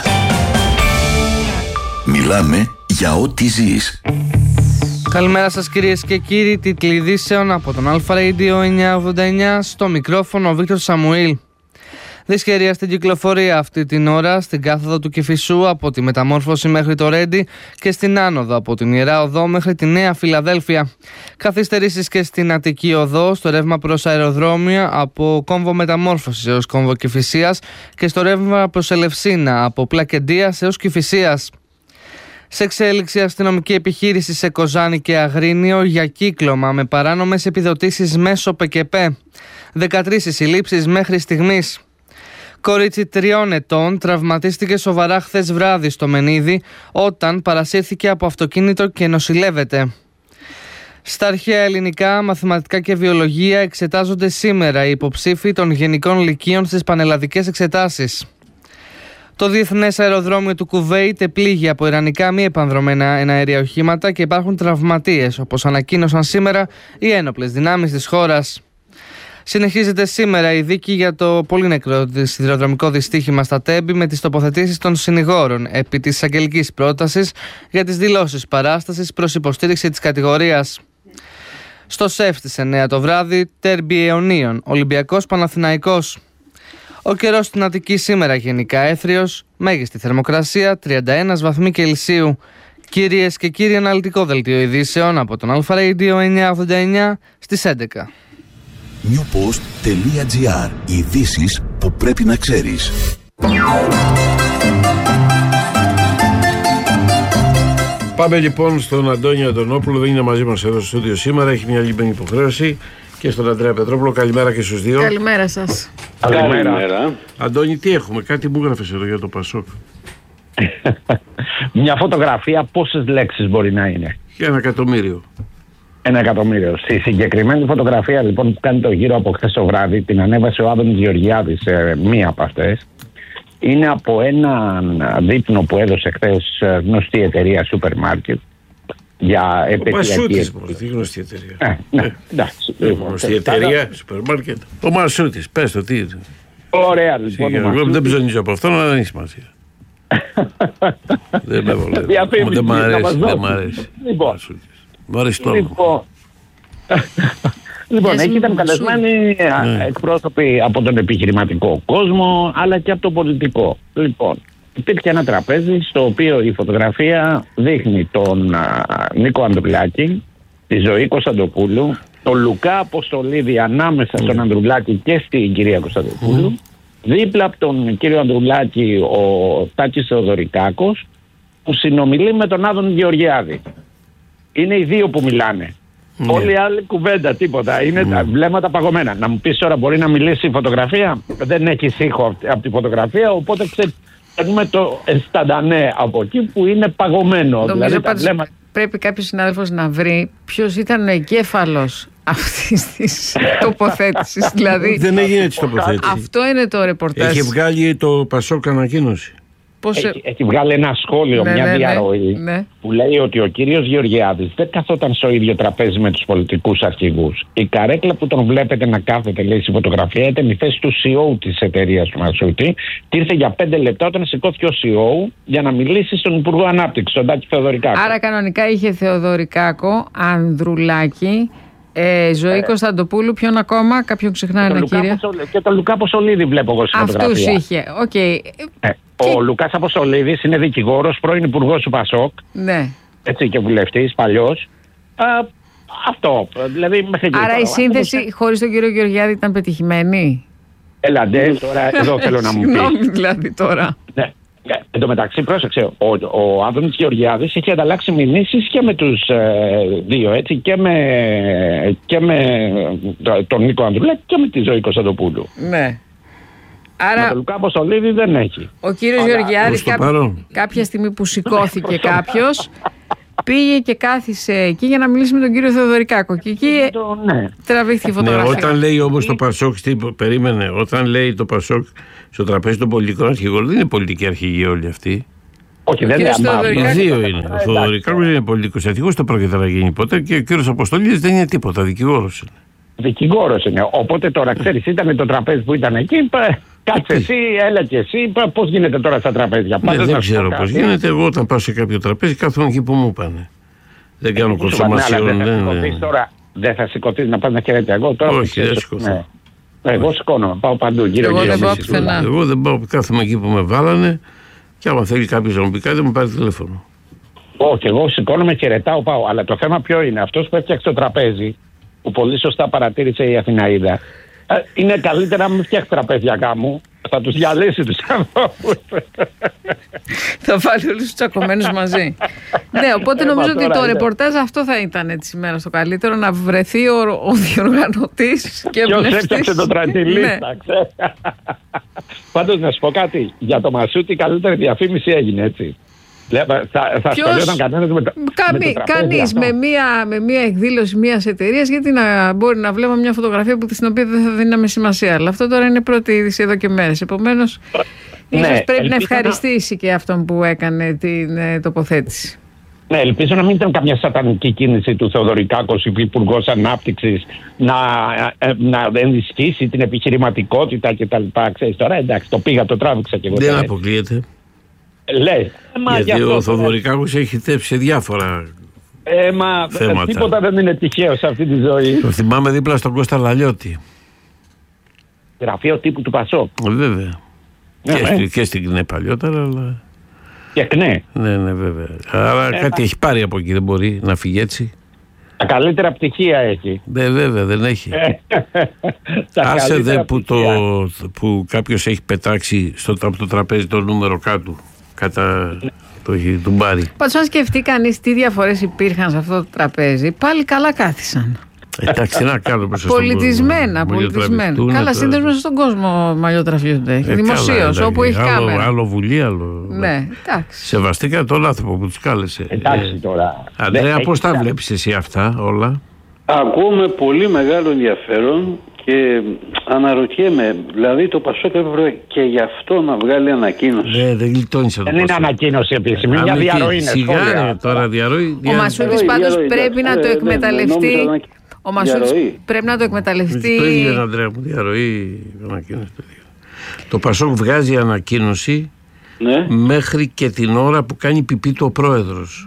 Μιλάμε για ό,τι ζεις. Καλημέρα σας κυρίες και κύριοι, τίτλοι ειδήσεων από τον Αλφα Radio 989, στο μικρόφωνο ο Βίκτορ Σαμουήλ. Δυσχερία στην κυκλοφορία αυτή την ώρα στην κάθοδο του Κηφισού από τη Μεταμόρφωση μέχρι το Ρέντι και στην άνοδο από την Ιερά Οδό μέχρι τη Νέα Φιλαδέλφια. Καθυστερήσεις και στην Αττική Οδό, στο ρεύμα προς αεροδρόμια από κόμβο Μεταμόρφωσης έως κόμβο Κηφισίας και στο ρεύμα προς Ελευσίνα από Πλακεντίας έως Κηφισίας. Σε εξέλιξη αστυνομική επιχείρηση σε Κοζάνη και Αγρίνιο για κύκλωμα με παράνομες επιδοτήσεις μέσω ΠΚΠ. 13 συλλήψεις μέχρι στιγμής. Κορίτσι 3 ετών τραυματίστηκε σοβαρά χθες βράδυ στο Μενίδη όταν παρασύρθηκε από αυτοκίνητο και νοσηλεύεται. Στα αρχαία ελληνικά, μαθηματικά και βιολογία εξετάζονται σήμερα οι υποψήφοι των γενικών λυκείων στις πανελλαδικές εξετάσεις. Το Διεθνές Αεροδρόμιο του Κουβέιτ επλήγει από ιρανικά μη επανδρομένα εναέρια οχήματα και υπάρχουν τραυματίες, όπως ανακοίνωσαν σήμερα οι ένοπλες δυνάμεις της χώρας. Συνεχίζεται σήμερα η δίκη για το πολύ νεκρό σιδηροδρομικό δυστύχημα στα Τέμπη με τις τοποθετήσεις των συνηγόρων επί της εισαγγελικής πρότασης για τις δηλώσεις παράστασης προς υποστήριξη της κατηγορίας. Στο ΣΕΦ στις 9 το βράδυ, τέρμπι αιωνίων, Ολυμπιακός Παναθηναϊκός. Ο καιρός στην Αττική σήμερα γενικά έθριος, μέγιστη θερμοκρασία 31 βαθμοί Κελσίου. Κυρίες και κύριοι, αναλυτικό δελτίο ειδήσεων από τον Αλφα Radio 989 στις 11. newpost.gr. Ειδήσεις που πρέπει να ξέρεις. Πάμε λοιπόν στον Αντώνη Αντωνόπουλο, δεν είναι μαζί μας εδώ στο στούντιο σήμερα, έχει μια λιμένη υποχρέωση, και στον Ανδρέα Πετρόπουλο. Καλημέρα και στους δύο. Καλημέρα σας. Καλημέρα. Αντώνη, τι έχουμε, κάτι μου έγραφες εδώ για το Πασόκ. Μια φωτογραφία πόσες λέξεις μπορεί να είναι? Για 1 εκατομμύριο. 1 εκατομμύριο. Στη συγκεκριμένη φωτογραφία λοιπόν που κάνει το γύρο από χθες το βράδυ, την ανέβασε ο Άδωνης Γεωργιάδης σε μία από αυτές. Είναι από έναν δείπνο που έδωσε χθες γνωστή εταιρεία σούπερ μάρκετ για επαιτειακή. Τι γνωστή εταιρεία. Γνωστή εταιρεία σούπερ μάρκετ. Ο Μασούτης, πες το τι είναι. Ωραία λοιπόν. Εγώ δεν ψωνίζω από αυτό, αλλά δεν έχει σημασία. Δεν με βολεύει. Δεν μ' αρέσει. Μου αρέσει το όνομα. Λοιπόν, εκεί ήταν καλεσμένοι εκπρόσωποι από τον επιχειρηματικό κόσμο, αλλά και από τον πολιτικό. Λοιπόν, υπήρχε ένα τραπέζι στο οποίο η φωτογραφία δείχνει τον Νίκο Ανδρουλάκη, τη Ζωή Κωνσταντοπούλου, τον Λουκά Αποστολίδη ανάμεσα στον Ανδρουλάκη και στην κυρία Κωνσταντοπούλου. Δίπλα από τον κύριο Ανδρουλάκη ο Τάκης Θεοδωρικάκος, που συνομιλεί με τον Άδωνη Γεωργιάδη. Είναι οι δύο που μιλάνε. Όλοι οι άλλοι κουβέντα, τίποτα. Είναι τα βλέμματα παγωμένα. Να μου πεις τώρα, μπορεί να μιλήσει η φωτογραφία? Δεν έχει ήχο από τη φωτογραφία, οπότε ξέρουμε το εσταντανέ από εκεί που είναι παγωμένο. Νομίζω δηλαδή, πρέπει κάποιος συνάδελφος να βρει ποιος ήταν ο εγκέφαλος αυτής της τοποθέτησης. Δηλαδή, δεν έγινε έτσι τοποθέτηση. Αυτό είναι το ρεπορτάζ. Έχει βγάλει το Πασόκ ανακοίνωση. Έχει βγάλει ένα σχόλιο, μια διαρροή που λέει ότι ο κύριος Γεωργιάδης δεν καθόταν στο ίδιο τραπέζι με τους πολιτικούς αρχηγούς. Η καρέκλα που τον βλέπετε να κάθεται, λέει, στη φωτογραφία, ήταν η θέση του CEO της εταιρείας του Μασούτη και ήρθε για 5 λεπτά όταν σηκώθηκε ο CEO για να μιλήσει στον Υπουργό Ανάπτυξης, τον Τάκη Θεοδωρικάκο. Άρα κανονικά είχε Θεοδωρικάκο, Ανδρουλάκη Ζωή Κωνσταντοπούλου, ποιον ακόμα, κάποιον ξεχνάει ένα κύριο. Και τον Λουκά Αποσολίδη βλέπω εγώ στην φωτογραφία. Αυτούς είχε, Ο Λουκάς Αποσολίδης είναι δικηγόρος, πρώην υπουργός του Πασόκ. Ναι. Έτσι και βουλευτής, παλιός. Αυτό, δηλαδή μέχρι και άρα η σύνθεση χωρίς τον κύριο Γεωργιάδη ήταν πετυχημένη. Έλαντε, τώρα εδώ θέλω να μου πεις. Συγγνώμη δηλαδή τώρα. Ναι. Εν τω μεταξύ, πρόσεξε, ο Άδωνης Γεωργιάδης έχει ανταλλάξει μηνύσεις και με τους δύο, έτσι, και με τον Νίκο Ανδρουλάκη και με τη Ζωή Κωνσταντοπούλου. Ναι. Άρα, με τον Λουκά Αποσολίδη δεν έχει. Ο κύριος Γεωργιάδης κάποια στιγμή που σηκώθηκε κάποιος, πήγε και κάθισε εκεί για να μιλήσει με τον κύριο Θεοδωρικάκο. Και εκεί τραβήχθηκε η φωτογραφία. Ναι, όταν λέει όμως το Πασόκ, περίμενε, όταν λέει το Πασόκ στο τραπέζι των πολιτικών αρχηγών, δεν είναι πολιτική αρχηγοί όλοι αυτοί. Όχι, δεν είναι. Οι δύο είναι. Ο Θεοδωρικάκος είναι πολιτικός αρχηγός, το πρόκειται να γίνει ποτέ, και ο κύριος Αποστολίδης δεν είναι τίποτα, δικηγόρος είναι. Δικηγόρος είναι. Οπότε τώρα ξέρεις, ήταν το τραπέζι που ήταν εκεί. Κάτσε εσύ, έλα και εσύ. Πώς γίνεται τώρα στα τραπέζια? Δεν ξέρω πώς γίνεται. Εγώ όταν πάω σε κάποιο τραπέζι κάθομαι εκεί που μου πάνε. Δεν κάνω κονσομασιόν. Δεν θα σηκωθείς να πας να χαιρέτια εγώ τώρα? Όχι, δεν σηκωθώ. Εγώ σηκώνομαι, πάω παντού. Εγώ δεν πάω, κάθομαι εκεί που με βάλανε, και άμα θέλει κάποιος να μου πει κάτι, μου πάρει τηλέφωνο. Όχι, εγώ σηκώνομαι, χαιρετάω, πάω. Αλλά το θέμα ποιο είναι? Αυτός που έφτιαξε το τραπέζι, που πολύ σωστά παρατήρησε η Αθηναίδα, είναι καλύτερα να μην φτιάξει τραπέζια κάμου. Θα τους διαλύσει τους ανθρώπους. Θα βάλει όλους τους τσακωμένους μαζί. Ναι, οπότε νομίζω ότι το ρεπορτάζ αυτό θα ήταν σήμερα στο καλύτερο, να βρεθεί ο διοργανωτής και ποιος έφτιαξε το τραντιλίστα. Πάντως να σου πω κάτι, για το Μασούτη η καλύτερη διαφήμιση έγινε, έτσι. Θα ασχολιόταν κανένας με το κανείς με μία εκδήλωση μιας εταιρείας, γιατί να μπορεί να βλέπω μια φωτογραφία στην οποία δεν θα δίναμε σημασία. Αλλά αυτό τώρα είναι πρώτη είδηση εδώ και μέρες. Επομένως, ίσως πρέπει να ευχαριστήσει και αυτόν που έκανε την τοποθέτηση. Ναι, ελπίζω να μην ήταν καμιά σατανική κίνηση του Θεοδωρικάκος, υπουργός Ανάπτυξης, να ενισχύσει την επιχειρηματικότητα κτλ. Ξέρεις τώρα, εντάξει, το πήγα, το τράβηξα και εγώ. Δεν αποκλείεται. Λέει. Γιατί ο Θοδωρικάκος έχει θέψει σε διάφορα θέματα. Τίποτα δεν είναι τυχαίο σε αυτή τη ζωή. Το θυμάμαι δίπλα στον Κώστα Λαλιώτη. Γραφείο τύπου του Πασόκ. Βέβαια. Και στην ΚΝΕ παλιότερα, αλλά... Και ΚΝΕ. Ναι, βέβαια. Αλλά κάτι έχει πάρει από εκεί, δεν μπορεί να φύγει έτσι. Τα καλύτερα πτυχία έχει. Βέβαια, δεν έχει. Άσε δε που κάποιος έχει πετάξει από το τραπέζι το νούμερο κάτω, κατά του μπάρι. Πάντως αν σκεφτεί κανείς τι διαφορές υπήρχαν σε αυτό το τραπέζι, πάλι καλά κάθισαν. Εντάξει, να κάνω μέσα πολιτισμένα. Καλά, σύνδεσμο μέσα στον κόσμο μαλλιοτραφιούνται. Δημοσίως, όπου έχει κάμερα. Άλλο Βουλή, άλλο. Ναι, εντάξει. Σεβαστήκα τον άνθρωπο που τους κάλεσε. Εντάξει τώρα. Αντρέα, πώς τα βλέπεις εσύ αυτά όλα? Ακούω με πολύ μεγάλο ενδιαφέρον και αναρωτιέμαι, δηλαδή το Πασόκ έπρεπε και γι' αυτό να βγάλει ανακοίνωση. Ναι, δεν γλιτώνησε το Πασόκ. Δεν είναι ανακοίνωση επίσημη, μια διαρροή είναι. Σιγά τώρα διαρροή. Ο Μασούτης πάντως πρέπει να το εκμεταλλευτεί. Ο Μασούτης πρέπει να το εκμεταλλευτεί. Το ίδιο είναι, Ανδρέα μου, διαρροή, ανακοίνωση. Το Πασόκ βγάζει ανακοίνωση μέχρι και την ώρα που κάνει πιπί του ο πρόεδρος.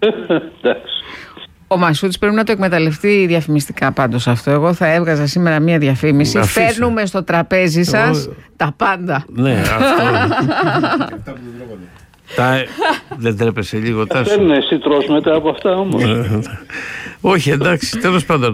Ο Μασούτης πρέπει να το εκμεταλλευτεί διαφημιστικά πάντως αυτό. Εγώ θα έβγαζα σήμερα μία διαφήμιση. Φέρνουμε στο τραπέζι σας τα πάντα. Ναι, αυτό. Δεν τρέπεσαι λίγο, Τάσο? Δεν είναι, εσύ τρως μετά από αυτά όμως. Όχι, εντάξει, τέλος πάντων.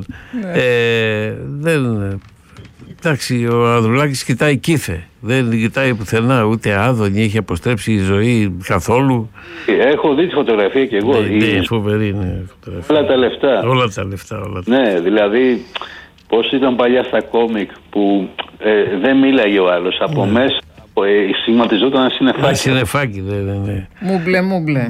Εντάξει, ο Ανδρουλάκης κοιτάει κήθε. Δεν κοιτάει πουθενά, ούτε Άδωνη, έχει αποστρέψει η ζωή καθόλου. Έχω δει τη φωτογραφία και εγώ. Ναι, φοβερή είναι φωτογραφία. Όλα τα λεφτά. Όλα τα λεφτά. Ναι, δηλαδή πώς ήταν παλιά στα κόμικ που δεν μίλαγε ο άλλος από μέσα. Σηματιζόταν ένα συννεφάκι. Ένα συννεφάκι, ναι. Μούμπλε.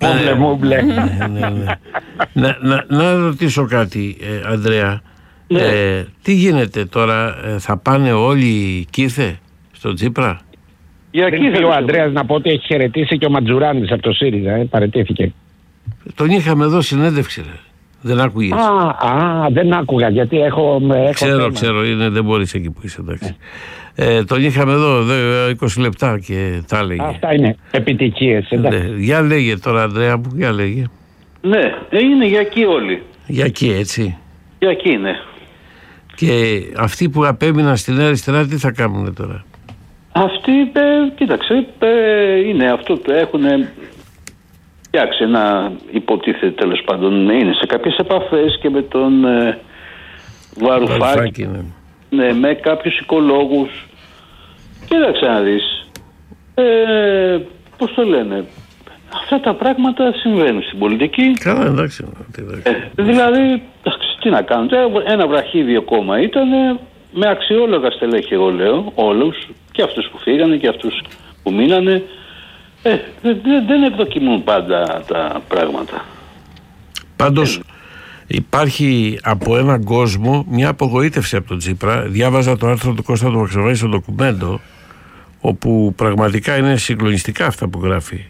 Να ρωτήσω κάτι, Ανδρέα. Τι γίνεται τώρα, θα πάνε όλοι κήθε στο Τσίπρα? Για κήθε ο Ανδρέας να πω ότι έχει χαιρετήσει και ο Ματζουράνης από το ΣΥΡΙΖΑ, παραιτήθηκε. Τον είχαμε εδώ συνέντευξη, ρε. Δεν άκουγες? Δεν άκουγα γιατί έχω Ξέρω, δεν μπορείς εκεί που είσαι, εντάξει. Τον είχαμε εδώ 20 λεπτά και τα έλεγε. Αυτά είναι επιτυχίες. Για λέγε τώρα, Ανδρέα μου, για λέγε. Ναι, είναι για εκεί όλοι. Για εκεί, έτσι. Κυριακή είναι. Και αυτοί που απέμειναν στην αριστερά τι θα κάνουν τώρα? Αυτοί, κοίταξε, είναι αυτό που έχουν φτιάξει να υποτίθεται, τέλος πάντων, είναι σε κάποιες επαφές και με τον Βαρουφάκη, ναι, με κάποιους οικολόγους. Κοίταξε να δεις, πώς το λένε, αυτά τα πράγματα συμβαίνουν στην πολιτική. Καλά, εντάξει. Δηλαδή, τι να κάνουν, ένα βραχίδιο κόμμα ήταν, με αξιόλογα στελέχη, εγώ λέω, όλους, και αυτούς που φύγανε και αυτούς που μείνανε. Δεν ευδοκιμούν πάντα τα πράγματα. Πάντως υπάρχει από έναν κόσμο μια απογοήτευση από τον Τσίπρα. Διάβαζα το άρθρο του Κώστα του Βαξεβάνη στο ντοκουμέντο, όπου πραγματικά είναι συγκλονιστικά αυτά που γράφει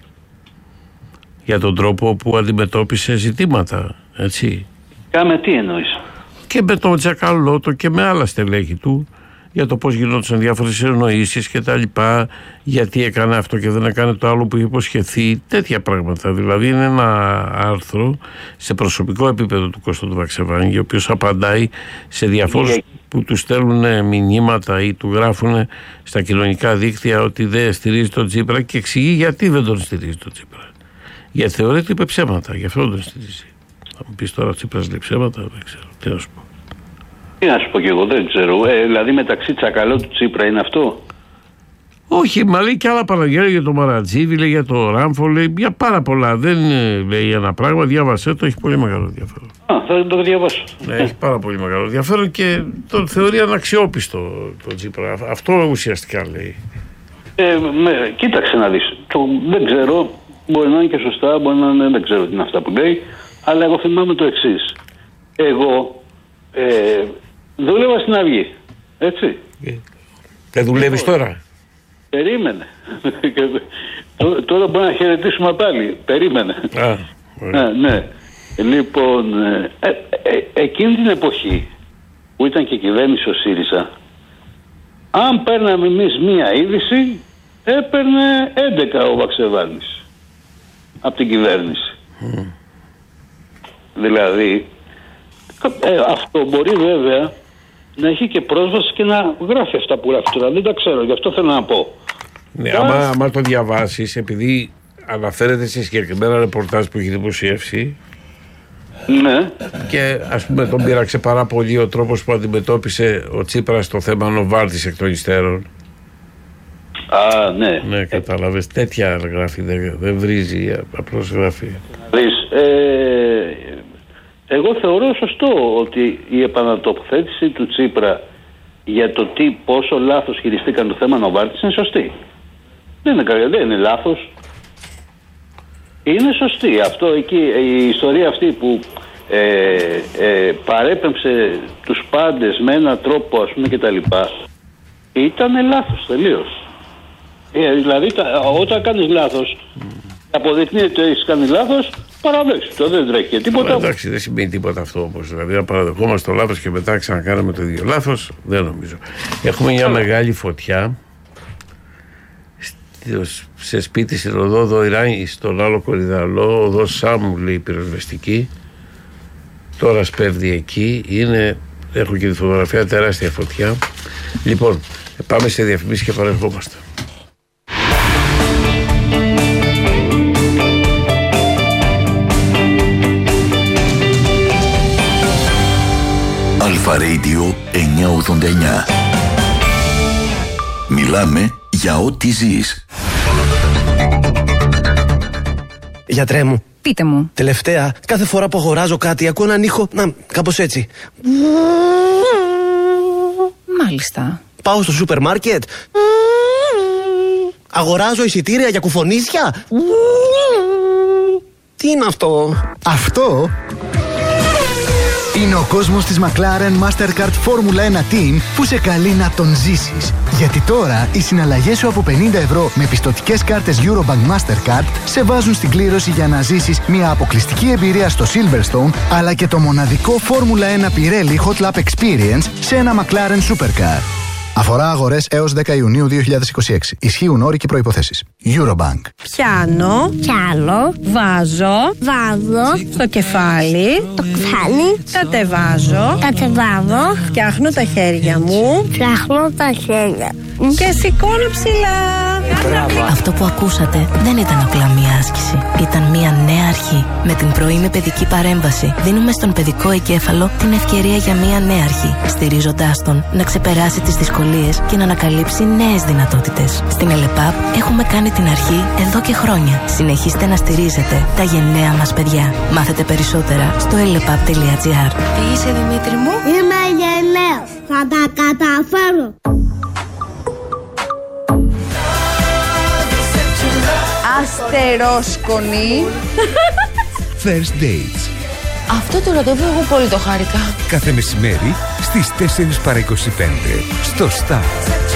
για τον τρόπο που αντιμετώπισε ζητήματα, έτσι. Κάμε τι εννοείς? Και με τον Τζακαλώτο και με άλλα στελέχη του, για το πώς γινόντουσαν διάφορες συνεννοήσεις και τα λοιπά, γιατί έκανε αυτό και δεν έκανε το άλλο που είχε υποσχεθεί, τέτοια πράγματα. Δηλαδή είναι ένα άρθρο σε προσωπικό επίπεδο του Κώστα του Βαξεβάνη, ο οποίος απαντάει σε διαφόρους που του στέλνουν μηνύματα ή του γράφουν στα κοινωνικά δίκτυα ότι δεν στηρίζει τον Τσίπρα, και εξηγεί γιατί δεν τον στηρίζει τον Τσίπρα. Γιατί θεωρείται ότι είπε ψέματα, γι' αυτό δεν τον στηρίζει. Θα μου πεις τώρα ο Τσίπρας λέει ψέματα, δεν ξέρω, τι να σου πω. Τι να σου πω και εγώ, δεν ξέρω. Δηλαδή μεταξύ Τσακαλώτου του Τσίπρα είναι αυτό? Όχι, μα λέει και άλλα παραγγέλια για το Μαρατζίδη, λέει για το Ράμφο, λέει για πάρα πολλά. Δεν λέει ένα πράγμα, διάβασέ το, έχει πολύ μεγάλο ενδιαφέρον. Θα το διαβάσω. Ναι, έχει πάρα πολύ μεγάλο ενδιαφέρον και τον θεωρεί αναξιόπιστο τον Τσίπρα. Αυτό ουσιαστικά λέει. Κοίταξε να δεις. Δεν ξέρω, μπορεί να είναι και σωστά, μπορεί να είναι, δεν ξέρω τι είναι αυτά που λέει, αλλά εγώ θυμάμαι το εξής. Εγώ δούλευα στην Αυγή, έτσι. Δεν δουλεύεις τώρα? Περίμενε. Τώρα μπορεί να χαιρετήσουμε πάλι. Περίμενε. Ναι. Λοιπόν, εκείνη την εποχή που ήταν και κυβέρνηση ο ΣΥΡΙΖΑ, αν παίρναμε εμείς μία είδηση, έπαιρνε 11 ο Βαξεβάνης από την κυβέρνηση. Δηλαδή, αυτό μπορεί βέβαια να έχει και πρόσβαση και να γράφει αυτά που γράφει τώρα. Δεν τα ξέρω, γι' αυτό θέλω να πω. Ναι, άμα το διαβάσεις, επειδή αναφέρεται σε συγκεκριμένα ρεπορτάζ που έχει δημοσιεύσει, ναι, και ας πούμε τον πείραξε πάρα πολύ ο τρόπος που αντιμετώπισε ο Τσίπρας το θέμα Νοβάρτης εκ των υστέρων. Ναι. Ναι, κατάλαβες, τέτοια γράφει, δεν βρίζει, απλώς γράφει. Εγώ θεωρώ σωστό ότι η επανατοποθέτηση του Τσίπρα για το πόσο λάθος χειριστήκαν το θέμα Νοβάρτης είναι σωστή. Δεν είναι λάθος. Είναι σωστή. Αυτό εκεί, η ιστορία αυτή που παρέπεμψε τους πάντες με έναν τρόπο, ας πούμε, και τα λοιπά, ήταν λάθος τελείως. Δηλαδή όταν κάνεις λάθος, αποδεικνύεται ότι έχεις κάνει λάθος, παραδέξου το, δεν τρέχει τίποτα. Εντάξει, δεν σημαίνει τίποτα αυτό όμως. Δηλαδή να παραδεχόμαστε το λάθος και μετά ξανακάνουμε το ίδιο λάθος, δεν νομίζω. Έχουμε μια μεγάλη φωτιά σε σπίτι στην οδό Δοϊράνη, στον άλλο Κορυδαλό, οδό Σάμου, λέει, πυροσβεστική. Τώρα σπέβδει εκεί, έχω και τη φωτογραφία, τεράστια φωτιά. Λοιπόν, πάμε σε διαφημίσεις και παρερχόμαστε. Αλφα Radio 989. Μιλάμε για ό,τι ζεις. Γιατρέ μου. Πείτε μου. Τελευταία, κάθε φορά που αγοράζω κάτι, ακούω έναν ήχο, κάπως έτσι. Μάλιστα. Πάω στο σούπερ μάρκετ. Αγοράζω εισιτήρια για κουφονίσια. Τι είναι αυτό? Αυτό είναι ο κόσμος της McLaren Mastercard Formula 1 Team που σε καλεί να τον ζήσεις. Γιατί τώρα οι συναλλαγές σου από 50 ευρώ με πιστωτικές κάρτες Eurobank Mastercard σε βάζουν στην κλήρωση για να ζήσεις μια αποκλειστική εμπειρία στο Silverstone, αλλά και το μοναδικό Formula 1 Pirelli Hot Lap Experience σε ένα McLaren Supercar. Αφορά αγορές έως 10 Ιουνίου 2026. Ισχύουν όροι και προϋποθέσεις. Eurobank. Πιάνω. Πιάνω. Βάζω. Βάζω. Στο κεφάλι. Το κεφάλι. Κατεβάζω. Κατεβάζω. Φτιάχνω τα χέρια μου. Φτιάχνω τα χέρια. Και σηκώνω ψηλά. Αυτό που ακούσατε δεν ήταν απλά μία άσκηση. Ήταν μία νέα αρχή. Με την πρωινή παιδική παρέμβαση δίνουμε στον παιδικό εγκέφαλο την ευκαιρία για μία νέα αρχή, στηρίζοντάς τον να ξεπεράσει τις δυσκολίες και να ανακαλύψει νέες δυνατότητες. Στην ΕΛΕΠΑΠ έχουμε κάνει την αρχή εδώ και χρόνια. Συνεχίστε να στηρίζετε τα γενναία μας παιδιά. Μάθετε περισσότερα στο elepap.gr. Τι είσαι, Δημήτρη μου? Είμαι γενναίος. Θα τα καταφέρω. Αστερόσκονη. First Dates. Αυτό το ραντεβού εγώ πολύ το χάρηκα. Κάθε μεσημέρι στις 4 παρά 25 στο Star.